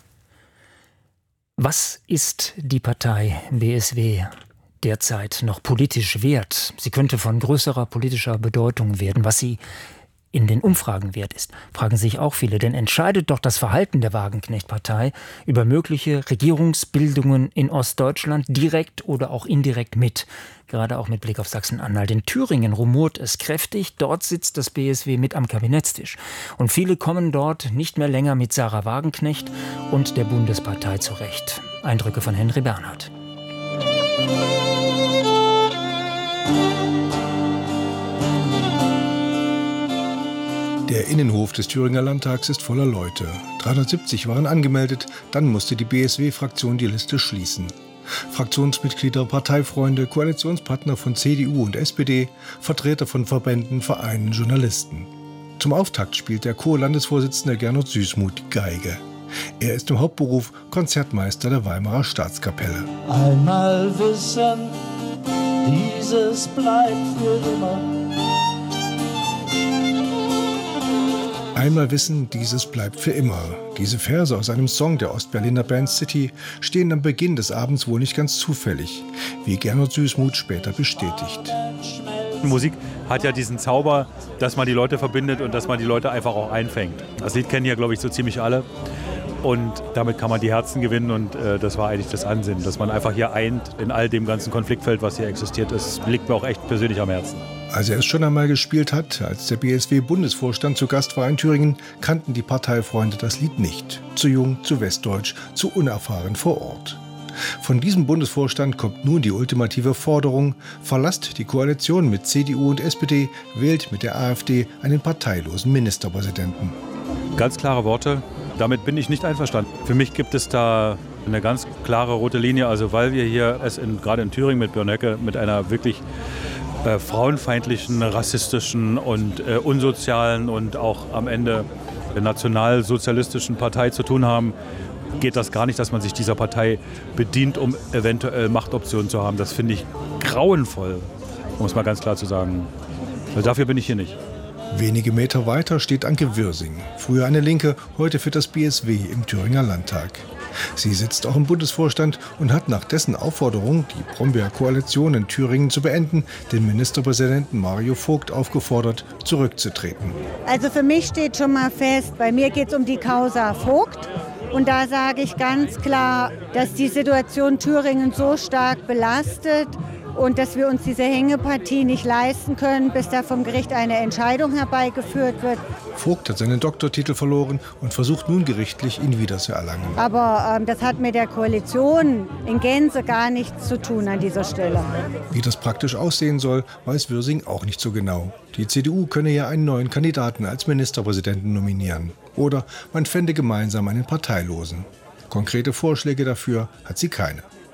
Was ist die Partei B S W derzeit noch politisch wert? Sie könnte von größerer politischer Bedeutung werden. Was sie in den Umfragen wert ist, fragen sich auch viele. Denn entscheidet doch das Verhalten der Wagenknecht-Partei über mögliche Regierungsbildungen in Ostdeutschland direkt oder auch indirekt mit. Gerade auch mit Blick auf Sachsen-Anhalt. In Thüringen rumort es kräftig. Dort sitzt das B S W mit am Kabinettstisch. Und viele kommen dort nicht mehr länger mit Sarah Wagenknecht und der Bundespartei zurecht. Eindrücke von Henry Bernhard. Der Innenhof des Thüringer Landtags ist voller Leute. dreihundertsiebzig waren angemeldet, dann musste die B S W-Fraktion die Liste schließen. Fraktionsmitglieder, Parteifreunde, Koalitionspartner von C D U und S P D, Vertreter von Verbänden, Vereinen, Journalisten. Zum Auftakt spielt der Co-Landesvorsitzende Gernot Süßmuth die Geige. Er ist im Hauptberuf Konzertmeister der Weimarer Staatskapelle. Einmal wissen, dieses bleibt für immer. Einmal wissen, dieses bleibt für immer. Diese Verse aus einem Song der Ostberliner Band City stehen am Beginn des Abends wohl nicht ganz zufällig, wie Gernot Süßmuth später bestätigt. Musik hat ja diesen Zauber, dass man die Leute verbindet und dass man die Leute einfach auch einfängt. Das Lied kennen ja, glaube ich, so ziemlich alle. Und damit kann man die Herzen gewinnen und äh, das war eigentlich das Ansinnen, dass man einfach hier eint in all dem ganzen Konfliktfeld, was hier existiert. Das liegt mir auch echt persönlich am Herzen. Als er es schon einmal gespielt hat, als der B S W-Bundesvorstand zu Gast war in Thüringen, kannten die Parteifreunde das Lied nicht. Zu jung, zu westdeutsch, zu unerfahren vor Ort. Von diesem Bundesvorstand kommt nun die ultimative Forderung: Verlasst die Koalition mit C D U und S P D, wählt mit der AfD einen parteilosen Ministerpräsidenten. Ganz klare Worte. Damit bin ich nicht einverstanden. Für mich gibt es da eine ganz klare rote Linie. Also weil wir hier es in, gerade in Thüringen mit Björn Höcke mit einer wirklich äh, frauenfeindlichen, rassistischen und äh, unsozialen und auch am Ende nationalsozialistischen Partei zu tun haben, geht das gar nicht, dass man sich dieser Partei bedient, um eventuell Machtoptionen zu haben. Das finde ich grauenvoll, um es mal ganz klar zu sagen. Weil dafür bin ich hier nicht. Wenige Meter weiter steht Anke Wirsing, früher eine Linke, heute für das B S W im Thüringer Landtag. Sie sitzt auch im Bundesvorstand und hat nach dessen Aufforderung, die Brombeer-Koalition in Thüringen zu beenden, den Ministerpräsidenten Mario Vogt aufgefordert, zurückzutreten. Also für mich steht schon mal fest, bei mir geht es um die Causa Vogt. Und da sage ich ganz klar, dass die Situation Thüringen so stark belastet und dass wir uns diese Hängepartie nicht leisten können, bis da vom Gericht eine Entscheidung herbeigeführt wird. Vogt hat seinen Doktortitel verloren und versucht nun gerichtlich, ihn wiederzuerlangen. Aber ähm, das hat mit der Koalition in Gänze gar nichts zu tun an dieser Stelle. Wie das praktisch aussehen soll, weiß Wirsing auch nicht so genau. Die C D U könne ja einen neuen Kandidaten als Ministerpräsidenten nominieren. Oder man fände gemeinsam einen Parteilosen. Konkrete Vorschläge dafür hat sie keine.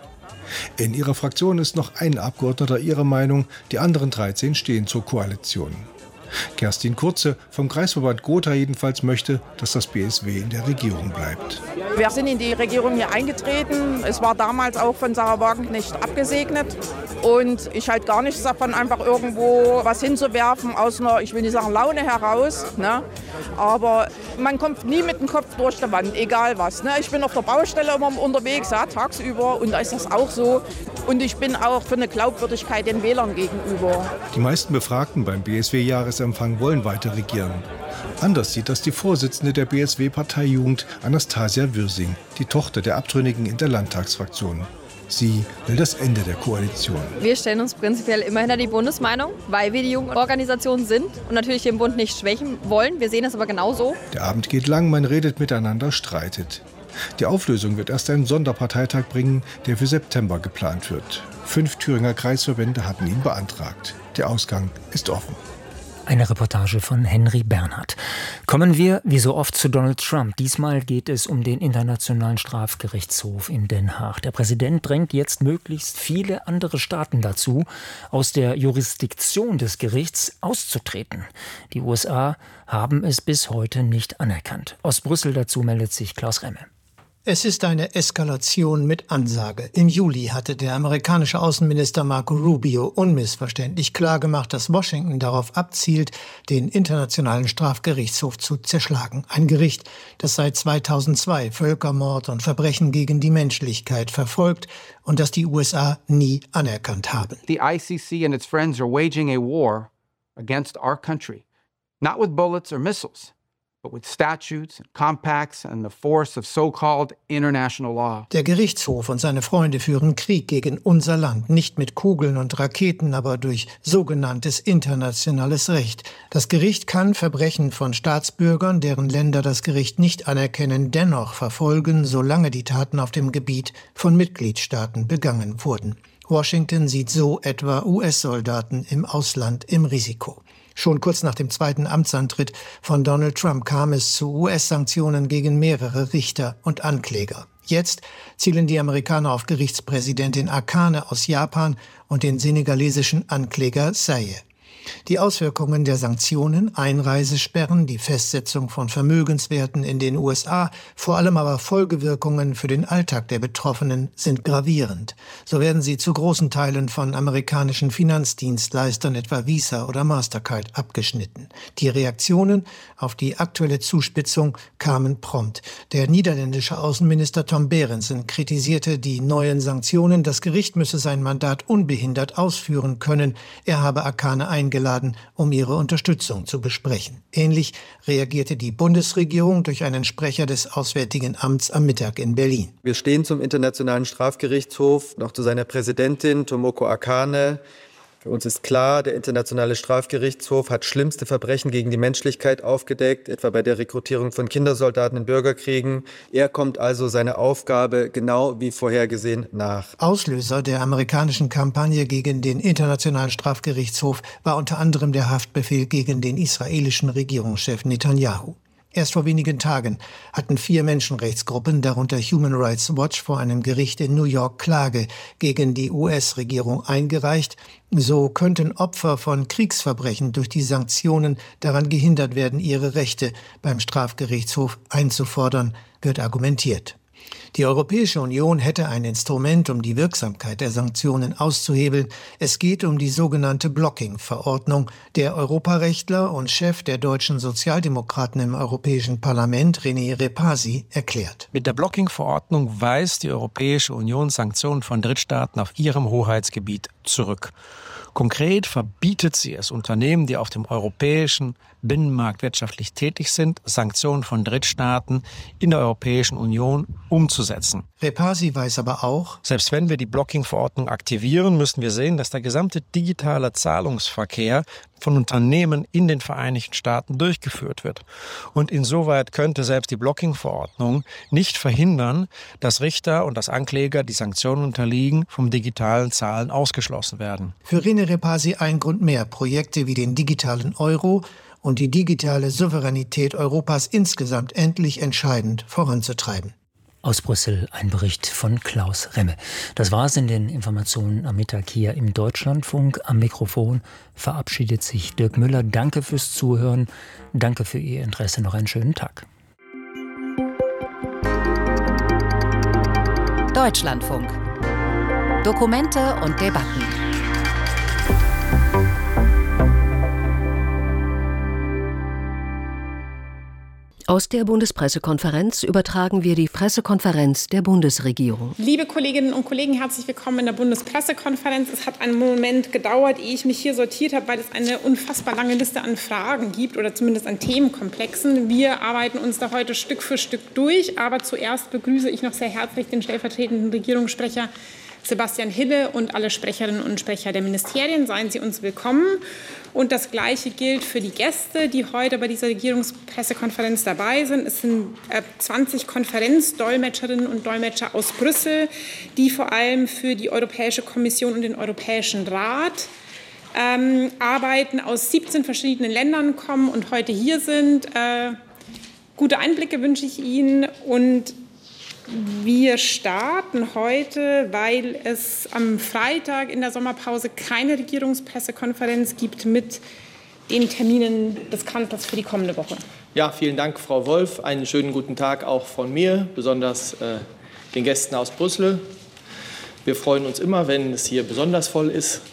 In ihrer Fraktion ist noch ein Abgeordneter ihrer Meinung, die anderen dreizehn stehen zur Koalition. Kerstin Kurze vom Kreisverband Gotha jedenfalls möchte, dass das B S W in der Regierung bleibt. Wir sind in die Regierung hier eingetreten. Es war damals auch von Sarah Wagenknecht abgesegnet. Und ich halte gar nichts davon, einfach irgendwo was hinzuwerfen aus einer, ich will nicht sagen Laune heraus. Ne? Aber man kommt nie mit dem Kopf durch die Wand, egal was. Ne? Ich bin auf der Baustelle immer unterwegs, ja, tagsüber. Und da ist das auch so. Und ich bin auch für eine Glaubwürdigkeit den Wählern gegenüber. Die meisten Befragten beim B S W-Jahresempfang wollen weiter regieren. Anders sieht das die Vorsitzende der B S W-Parteijugend, Anastasia Würsing, die Tochter der Abtrünnigen in der Landtagsfraktion. Sie will das Ende der Koalition. Wir stellen uns prinzipiell immer hinter die Bundesmeinung, weil wir die Jugendorganisation sind und natürlich den Bund nicht schwächen wollen. Wir sehen es aber genauso. Der Abend geht lang, man redet miteinander, streitet. Die Auflösung wird erst einen Sonderparteitag bringen, der für September geplant wird. Fünf Thüringer Kreisverbände hatten ihn beantragt. Der Ausgang ist offen. Eine Reportage von Henry Bernhard. Kommen wir, wie so oft, zu Donald Trump. Diesmal geht es um den Internationalen Strafgerichtshof in Den Haag. Der Präsident drängt jetzt möglichst viele andere Staaten dazu, aus der Jurisdiktion des Gerichts auszutreten. Die U S A haben es bis heute nicht anerkannt. Aus Brüssel dazu meldet sich Klaus Remme. Es ist eine Eskalation mit Ansage. Im Juli hatte der amerikanische Außenminister Marco Rubio unmissverständlich klargemacht, dass Washington darauf abzielt, den Internationalen Strafgerichtshof zu zerschlagen. Ein Gericht, das seit zweitausendzwei Völkermord und Verbrechen gegen die Menschlichkeit verfolgt und das die U S A nie anerkannt haben. The I C C and its friends are waging a war against our country, not with bullets or missiles, but with statutes and compacts and the force of so-called international law. Der Gerichtshof und seine Freunde führen Krieg gegen unser Land, nicht mit Kugeln und Raketen, aber durch sogenanntes internationales Recht. Das Gericht kann Verbrechen von Staatsbürgern, deren Länder das Gericht nicht anerkennen, dennoch verfolgen, solange die Taten auf dem Gebiet von Mitgliedstaaten begangen wurden. Washington sieht so etwa U S-Soldaten im Ausland im Risiko. Schon kurz nach dem zweiten Amtsantritt von Donald Trump kam es zu U S-Sanktionen gegen mehrere Richter und Ankläger. Jetzt zielen die Amerikaner auf Gerichtspräsidentin Akane aus Japan und den senegalesischen Ankläger Saye. Die Auswirkungen der Sanktionen, Einreisesperren, die Festsetzung von Vermögenswerten in den U S A, vor allem aber Folgewirkungen für den Alltag der Betroffenen sind gravierend. So werden sie zu großen Teilen von amerikanischen Finanzdienstleistern, etwa Visa oder Mastercard, abgeschnitten. Die Reaktionen auf die aktuelle Zuspitzung kamen prompt. Der niederländische Außenminister Tom Berendsen kritisierte die neuen Sanktionen. Das Gericht müsse sein Mandat unbehindert ausführen können. Er habe Akane eingeladen, um ihre Unterstützung zu besprechen. Ähnlich reagierte die Bundesregierung durch einen Sprecher des Auswärtigen Amts am Mittag in Berlin. Wir stehen zum Internationalen Strafgerichtshof, noch zu seiner Präsidentin Tomoko Akane. Für uns ist klar, der Internationale Strafgerichtshof hat schlimmste Verbrechen gegen die Menschlichkeit aufgedeckt, etwa bei der Rekrutierung von Kindersoldaten in Bürgerkriegen. Er kommt also seiner Aufgabe genau wie vorhergesehen nach. Auslöser der amerikanischen Kampagne gegen den Internationalen Strafgerichtshof war unter anderem der Haftbefehl gegen den israelischen Regierungschef Netanyahu. Erst vor wenigen Tagen hatten vier Menschenrechtsgruppen, darunter Human Rights Watch, vor einem Gericht in New York Klage gegen die U S-Regierung eingereicht. So könnten Opfer von Kriegsverbrechen durch die Sanktionen daran gehindert werden, ihre Rechte beim Strafgerichtshof einzufordern, wird argumentiert. Die Europäische Union hätte ein Instrument, um die Wirksamkeit der Sanktionen auszuhebeln. Es geht um die sogenannte Blocking-Verordnung. Der Europarechtler und Chef der deutschen Sozialdemokraten im Europäischen Parlament, René Repasi, erklärt. Mit der Blocking-Verordnung weist die Europäische Union Sanktionen von Drittstaaten auf ihrem Hoheitsgebiet zurück. Konkret verbietet sie es Unternehmen, die auf dem europäischen Binnenmarkt wirtschaftlich tätig sind, Sanktionen von Drittstaaten in der Europäischen Union umzusetzen. Repasi weiß aber auch, selbst wenn wir die Blocking-Verordnung aktivieren, müssen wir sehen, dass der gesamte digitale Zahlungsverkehr von Unternehmen in den Vereinigten Staaten durchgeführt wird. Und insoweit könnte selbst die Blocking-Verordnung nicht verhindern, dass Richter und dass Ankläger, die Sanktionen unterliegen, vom digitalen Zahlen ausgeschlossen werden. Für René Repasi ein Grund mehr, Projekte wie den digitalen Euro und die digitale Souveränität Europas insgesamt endlich entscheidend voranzutreiben. Aus Brüssel ein Bericht von Klaus Remme. Das war es in den Informationen am Mittag hier im Deutschlandfunk. Am Mikrofon verabschiedet sich Dirk Müller. Danke fürs Zuhören. Danke für Ihr Interesse. Noch einen schönen Tag. Deutschlandfunk. Dokumente und Debatten. Aus der Bundespressekonferenz übertragen wir die Pressekonferenz der Bundesregierung. Liebe Kolleginnen und Kollegen, herzlich willkommen in der Bundespressekonferenz. Es hat einen Moment gedauert, ehe ich mich hier sortiert habe, weil es eine unfassbar lange Liste an Fragen gibt oder zumindest an Themenkomplexen. Wir arbeiten uns da heute Stück für Stück durch. Aber zuerst begrüße ich noch sehr herzlich den stellvertretenden Regierungssprecher Sebastian Hille und alle Sprecherinnen und Sprecher der Ministerien. Seien Sie uns willkommen. Und das Gleiche gilt für die Gäste, die heute bei dieser Regierungspressekonferenz dabei sind. Es sind zwanzig Konferenzdolmetscherinnen und Dolmetscher aus Brüssel, die vor allem für die Europäische Kommission und den Europäischen Rat ähm, arbeiten, aus siebzehn verschiedenen Ländern kommen und heute hier sind. Äh, gute Einblicke wünsche ich Ihnen und wir starten heute, weil es am Freitag in der Sommerpause keine Regierungspressekonferenz gibt, mit den Terminen des Kanzlers für die kommende Woche. Ja, vielen Dank, Frau Wolf. Einen schönen guten Tag auch von mir, besonders äh, den Gästen aus Brüssel. Wir freuen uns immer, wenn es hier besonders voll ist.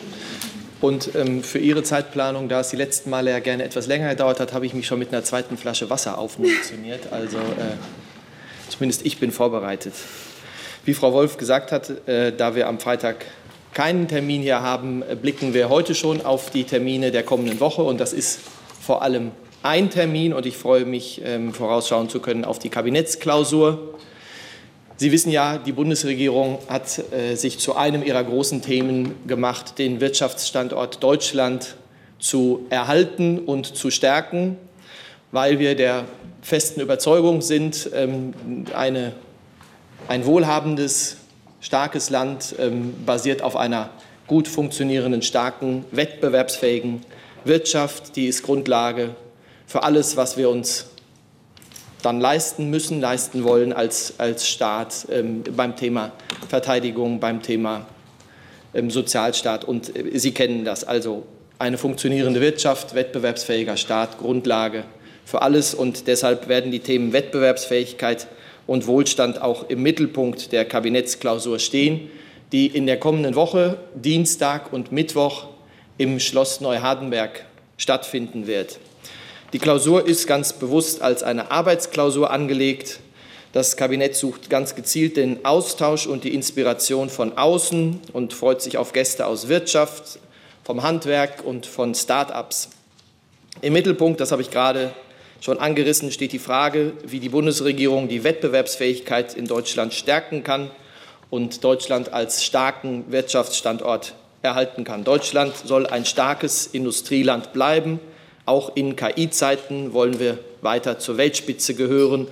Und ähm, für Ihre Zeitplanung, da es die letzten Male ja gerne etwas länger gedauert hat, habe ich mich schon mit einer zweiten Flasche Wasser aufmunitioniert. Also äh, Zumindest ich bin vorbereitet. Wie Frau Wolf gesagt hat, äh, da wir am Freitag keinen Termin hier haben, blicken wir heute schon auf die Termine der kommenden Woche. Und das ist vor allem ein Termin. Und ich freue mich, ähm, vorausschauen zu können auf die Kabinettsklausur. Sie wissen ja, die Bundesregierung hat äh, sich zu einem ihrer großen Themen gemacht, den Wirtschaftsstandort Deutschland zu erhalten und zu stärken, weil wir der festen Überzeugung sind, eine, ein wohlhabendes, starkes Land basiert auf einer gut funktionierenden, starken, wettbewerbsfähigen Wirtschaft. Die ist Grundlage für alles, was wir uns dann leisten müssen, leisten wollen als, als Staat beim Thema Verteidigung, beim Thema Sozialstaat. Und Sie kennen das, also eine funktionierende Wirtschaft, wettbewerbsfähiger Staat, Grundlage für alles, und deshalb werden die Themen Wettbewerbsfähigkeit und Wohlstand auch im Mittelpunkt der Kabinettsklausur stehen, die in der kommenden Woche, Dienstag und Mittwoch, im Schloss Neuhardenberg stattfinden wird. Die Klausur ist ganz bewusst als eine Arbeitsklausur angelegt. Das Kabinett sucht ganz gezielt den Austausch und die Inspiration von außen und freut sich auf Gäste aus Wirtschaft, vom Handwerk und von Start-ups. Im Mittelpunkt, das habe ich gerade schon angerissen, steht die Frage, wie die Bundesregierung die Wettbewerbsfähigkeit in Deutschland stärken kann und Deutschland als starken Wirtschaftsstandort erhalten kann. Deutschland soll ein starkes Industrieland bleiben. Auch in K I-Zeiten wollen wir weiter zur Weltspitze gehören,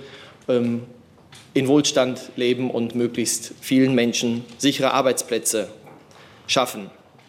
in Wohlstand leben und möglichst vielen Menschen sichere Arbeitsplätze schaffen.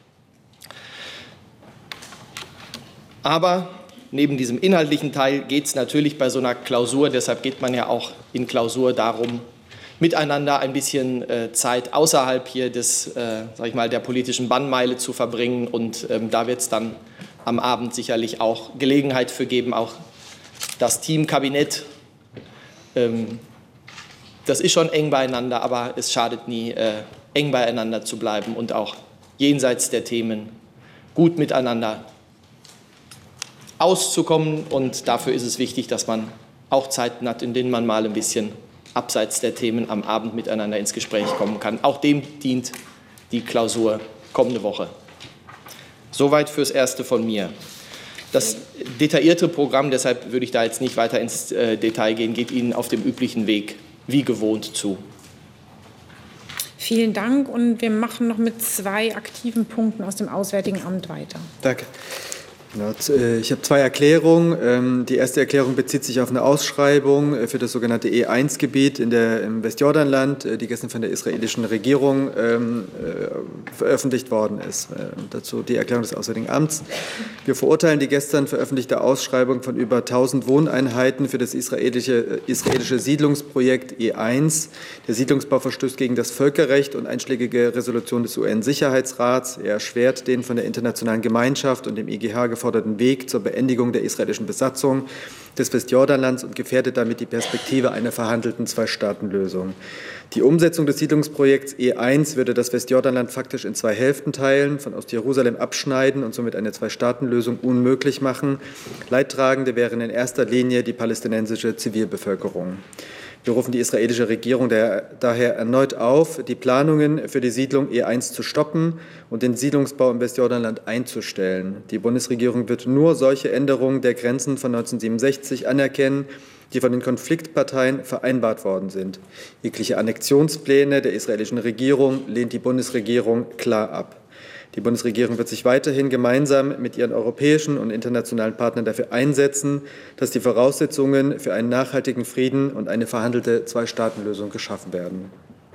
Aber neben diesem inhaltlichen Teil geht es natürlich bei so einer Klausur, deshalb geht man ja auch in Klausur darum, miteinander ein bisschen äh, Zeit außerhalb hier des, äh, sag ich mal, der politischen Bannmeile zu verbringen. Und ähm, da wird es dann am Abend sicherlich auch Gelegenheit für geben, auch das Teamkabinett. Ähm, das ist schon eng beieinander, aber es schadet nie, äh, eng beieinander zu bleiben und auch jenseits der Themen gut miteinander auszukommen, und dafür ist es wichtig, dass man auch Zeiten hat, in denen man mal ein bisschen abseits der Themen am Abend miteinander ins Gespräch kommen kann. Auch dem dient die Klausur kommende Woche. Soweit fürs Erste von mir. Das detaillierte Programm, deshalb würde ich da jetzt nicht weiter ins äh, Detail gehen, geht Ihnen auf dem üblichen Weg wie gewohnt zu. Vielen Dank, und wir machen noch mit zwei aktiven Punkten aus dem Auswärtigen Amt weiter. Danke. Ich habe zwei Erklärungen. Die erste Erklärung bezieht sich auf eine Ausschreibung für das sogenannte E eins Gebiet in der, im Westjordanland, die gestern von der israelischen Regierung ähm, veröffentlicht worden ist. Äh, dazu die Erklärung des Auswärtigen Amts. Wir verurteilen die gestern veröffentlichte Ausschreibung von über tausend Wohneinheiten für das israelische, israelische Siedlungsprojekt E eins. Der Siedlungsbau verstößt gegen das Völkerrecht und einschlägige Resolution des U N-Sicherheitsrats. Er erschwert den von der internationalen Gemeinschaft und dem I G H geforderten Weg zur Beendigung der israelischen Besatzung des Westjordanlands und gefährdet damit die Perspektive einer verhandelten Zwei-Staaten-Lösung. Die Umsetzung des Siedlungsprojekts E eins würde das Westjordanland faktisch in zwei Hälften teilen, von Ostjerusalem abschneiden und somit eine Zwei-Staaten-Lösung unmöglich machen. Leidtragende wären in erster Linie die palästinensische Zivilbevölkerung. Wir rufen die israelische Regierung daher erneut auf, die Planungen für die Siedlung E eins zu stoppen und den Siedlungsbau im Westjordanland einzustellen. Die Bundesregierung wird nur solche Änderungen der Grenzen von neunzehnhundertsiebenundsechzig anerkennen, die von den Konfliktparteien vereinbart worden sind. Jegliche Annexionspläne der israelischen Regierung lehnt die Bundesregierung klar ab. Die Bundesregierung wird sich weiterhin gemeinsam mit ihren europäischen und internationalen Partnern dafür einsetzen, dass die Voraussetzungen für einen nachhaltigen Frieden und eine verhandelte Zwei-Staaten-Lösung geschaffen werden.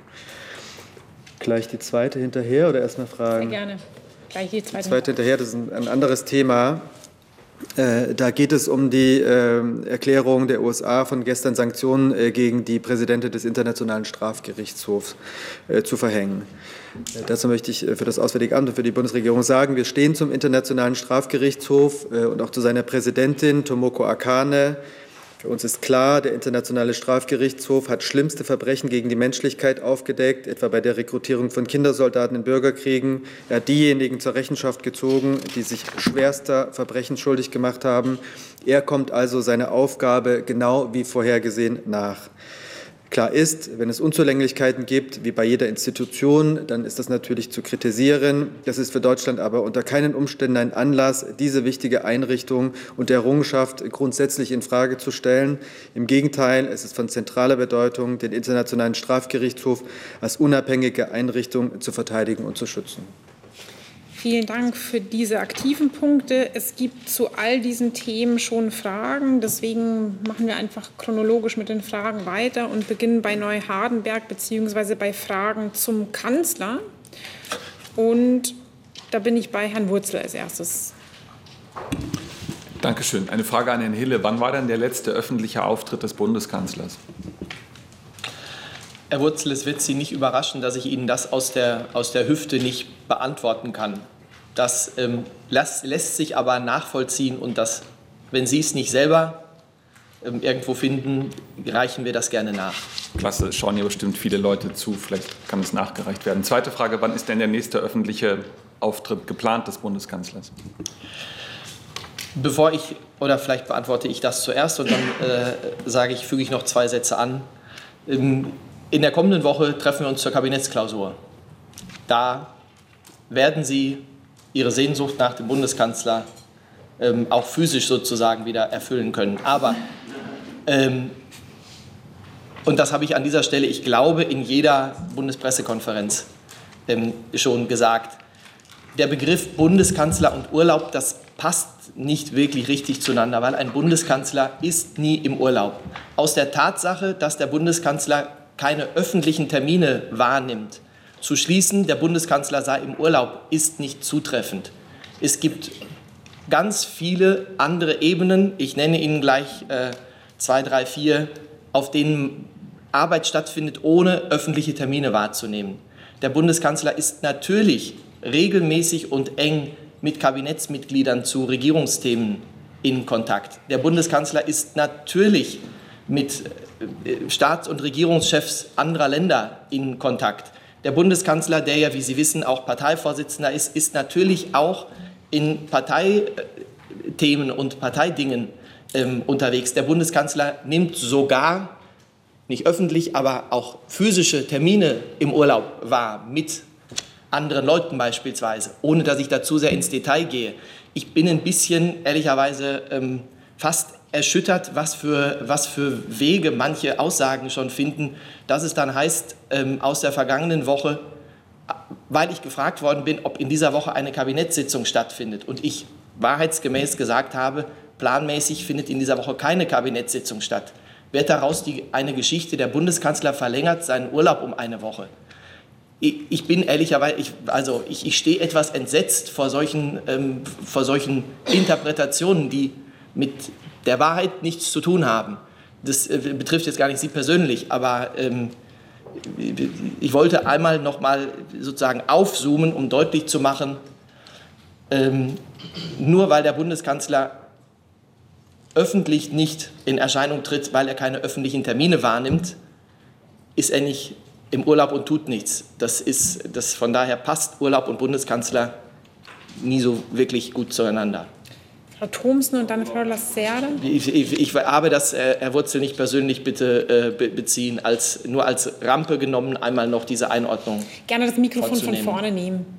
Gleich die zweite hinterher oder erst mal Fragen? Sehr gerne. Gleich die zweite. Die zweite hinterher, das ist ein anderes Thema. Äh, da geht es um die äh, Erklärung der U S A von gestern, Sanktionen äh, gegen die Präsidentin des Internationalen Strafgerichtshofs äh, zu verhängen. Äh, dazu möchte ich äh, für das Auswärtige Amt und für die Bundesregierung sagen, wir stehen zum Internationalen Strafgerichtshof äh, und auch zu seiner Präsidentin Tomoko Akane. Für uns ist klar, der Internationale Strafgerichtshof hat schlimmste Verbrechen gegen die Menschlichkeit aufgedeckt, etwa bei der Rekrutierung von Kindersoldaten in Bürgerkriegen. Er hat diejenigen zur Rechenschaft gezogen, die sich schwerster Verbrechen schuldig gemacht haben. Er kommt also seiner Aufgabe genau wie vorhergesehen nach. Klar ist, wenn es Unzulänglichkeiten gibt, wie bei jeder Institution, dann ist das natürlich zu kritisieren. Das ist für Deutschland aber unter keinen Umständen ein Anlass, diese wichtige Einrichtung und Errungenschaft grundsätzlich in Frage zu stellen. Im Gegenteil, es ist von zentraler Bedeutung, den Internationalen Strafgerichtshof als unabhängige Einrichtung zu verteidigen und zu schützen. Vielen Dank für diese aktiven Punkte. Es gibt zu all diesen Themen schon Fragen. Deswegen machen wir einfach chronologisch mit den Fragen weiter und beginnen bei Neuhardenberg bzw. bei Fragen zum Kanzler. Und da bin ich bei Herrn Wurzel als erstes. Dankeschön. Eine Frage an Herrn Hille. Wann war denn der letzte öffentliche Auftritt des Bundeskanzlers? Herr Wurzel, es wird Sie nicht überraschen, dass ich Ihnen das aus der, aus der Hüfte nicht beantworten kann. Das ähm, lässt, lässt sich aber nachvollziehen und das, wenn Sie es nicht selber ähm, irgendwo finden, reichen wir das gerne nach. Klasse, es schauen hier bestimmt viele Leute zu, vielleicht kann es nachgereicht werden. Zweite Frage, wann ist denn der nächste öffentliche Auftritt geplant des Bundeskanzlers? Bevor ich, oder vielleicht beantworte ich das zuerst und dann äh, sage ich, füge ich noch zwei Sätze an. Ähm, In der kommenden Woche treffen wir uns zur Kabinettsklausur. Da werden Sie Ihre Sehnsucht nach dem Bundeskanzler ähm, auch physisch sozusagen wieder erfüllen können. Aber, ähm, und das habe ich an dieser Stelle, ich glaube, in jeder Bundespressekonferenz ähm, schon gesagt, der Begriff Bundeskanzler und Urlaub, das passt nicht wirklich richtig zueinander, weil ein Bundeskanzler ist nie im Urlaub. Aus der Tatsache, dass der Bundeskanzler keine öffentlichen Termine wahrnimmt, zu schließen, der Bundeskanzler sei im Urlaub, ist nicht zutreffend. Es gibt ganz viele andere Ebenen, ich nenne Ihnen gleich äh, zwei, drei, vier, auf denen Arbeit stattfindet, ohne öffentliche Termine wahrzunehmen. Der Bundeskanzler ist natürlich regelmäßig und eng mit Kabinettsmitgliedern zu Regierungsthemen in Kontakt. Der Bundeskanzler ist natürlich mit Staats- und Regierungschefs anderer Länder in Kontakt. Der Bundeskanzler, der ja, wie Sie wissen, auch Parteivorsitzender ist, ist natürlich auch in Parteithemen und Parteidingen ähm, unterwegs. Der Bundeskanzler nimmt sogar, nicht öffentlich, aber auch physische Termine im Urlaub wahr, mit anderen Leuten beispielsweise, ohne dass ich dazu sehr ins Detail gehe. Ich bin ein bisschen, ehrlicherweise, ähm, fast erschüttert, was für, was für Wege manche Aussagen schon finden, dass es dann heißt, ähm, aus der vergangenen Woche, weil ich gefragt worden bin, ob in dieser Woche eine Kabinettssitzung stattfindet und ich wahrheitsgemäß gesagt habe, planmäßig findet in dieser Woche keine Kabinettssitzung statt. Wird daraus die, eine Geschichte, der Bundeskanzler verlängert seinen Urlaub um eine Woche. Ich, ich bin ehrlicherweise, ich, also ich, ich stehe etwas entsetzt vor solchen, ähm, vor solchen Interpretationen, die mit der Wahrheit nichts zu tun haben. Das äh, betrifft jetzt gar nicht Sie persönlich, aber ähm, ich wollte einmal noch mal sozusagen aufzoomen, um deutlich zu machen, ähm, nur weil der Bundeskanzler öffentlich nicht in Erscheinung tritt, weil er keine öffentlichen Termine wahrnimmt, ist er nicht im Urlaub und tut nichts. Das ist, das von daher passt Urlaub und Bundeskanzler nie so wirklich gut zueinander. Frau Thomsen und dann Frau Lacerda. Ich, ich, ich habe das, Herr Wurzel, nicht persönlich bitte äh, beziehen, als, nur als Rampe genommen, einmal noch diese Einordnung. Gerne das Mikrofon von vorzunehmen. vorne nehmen.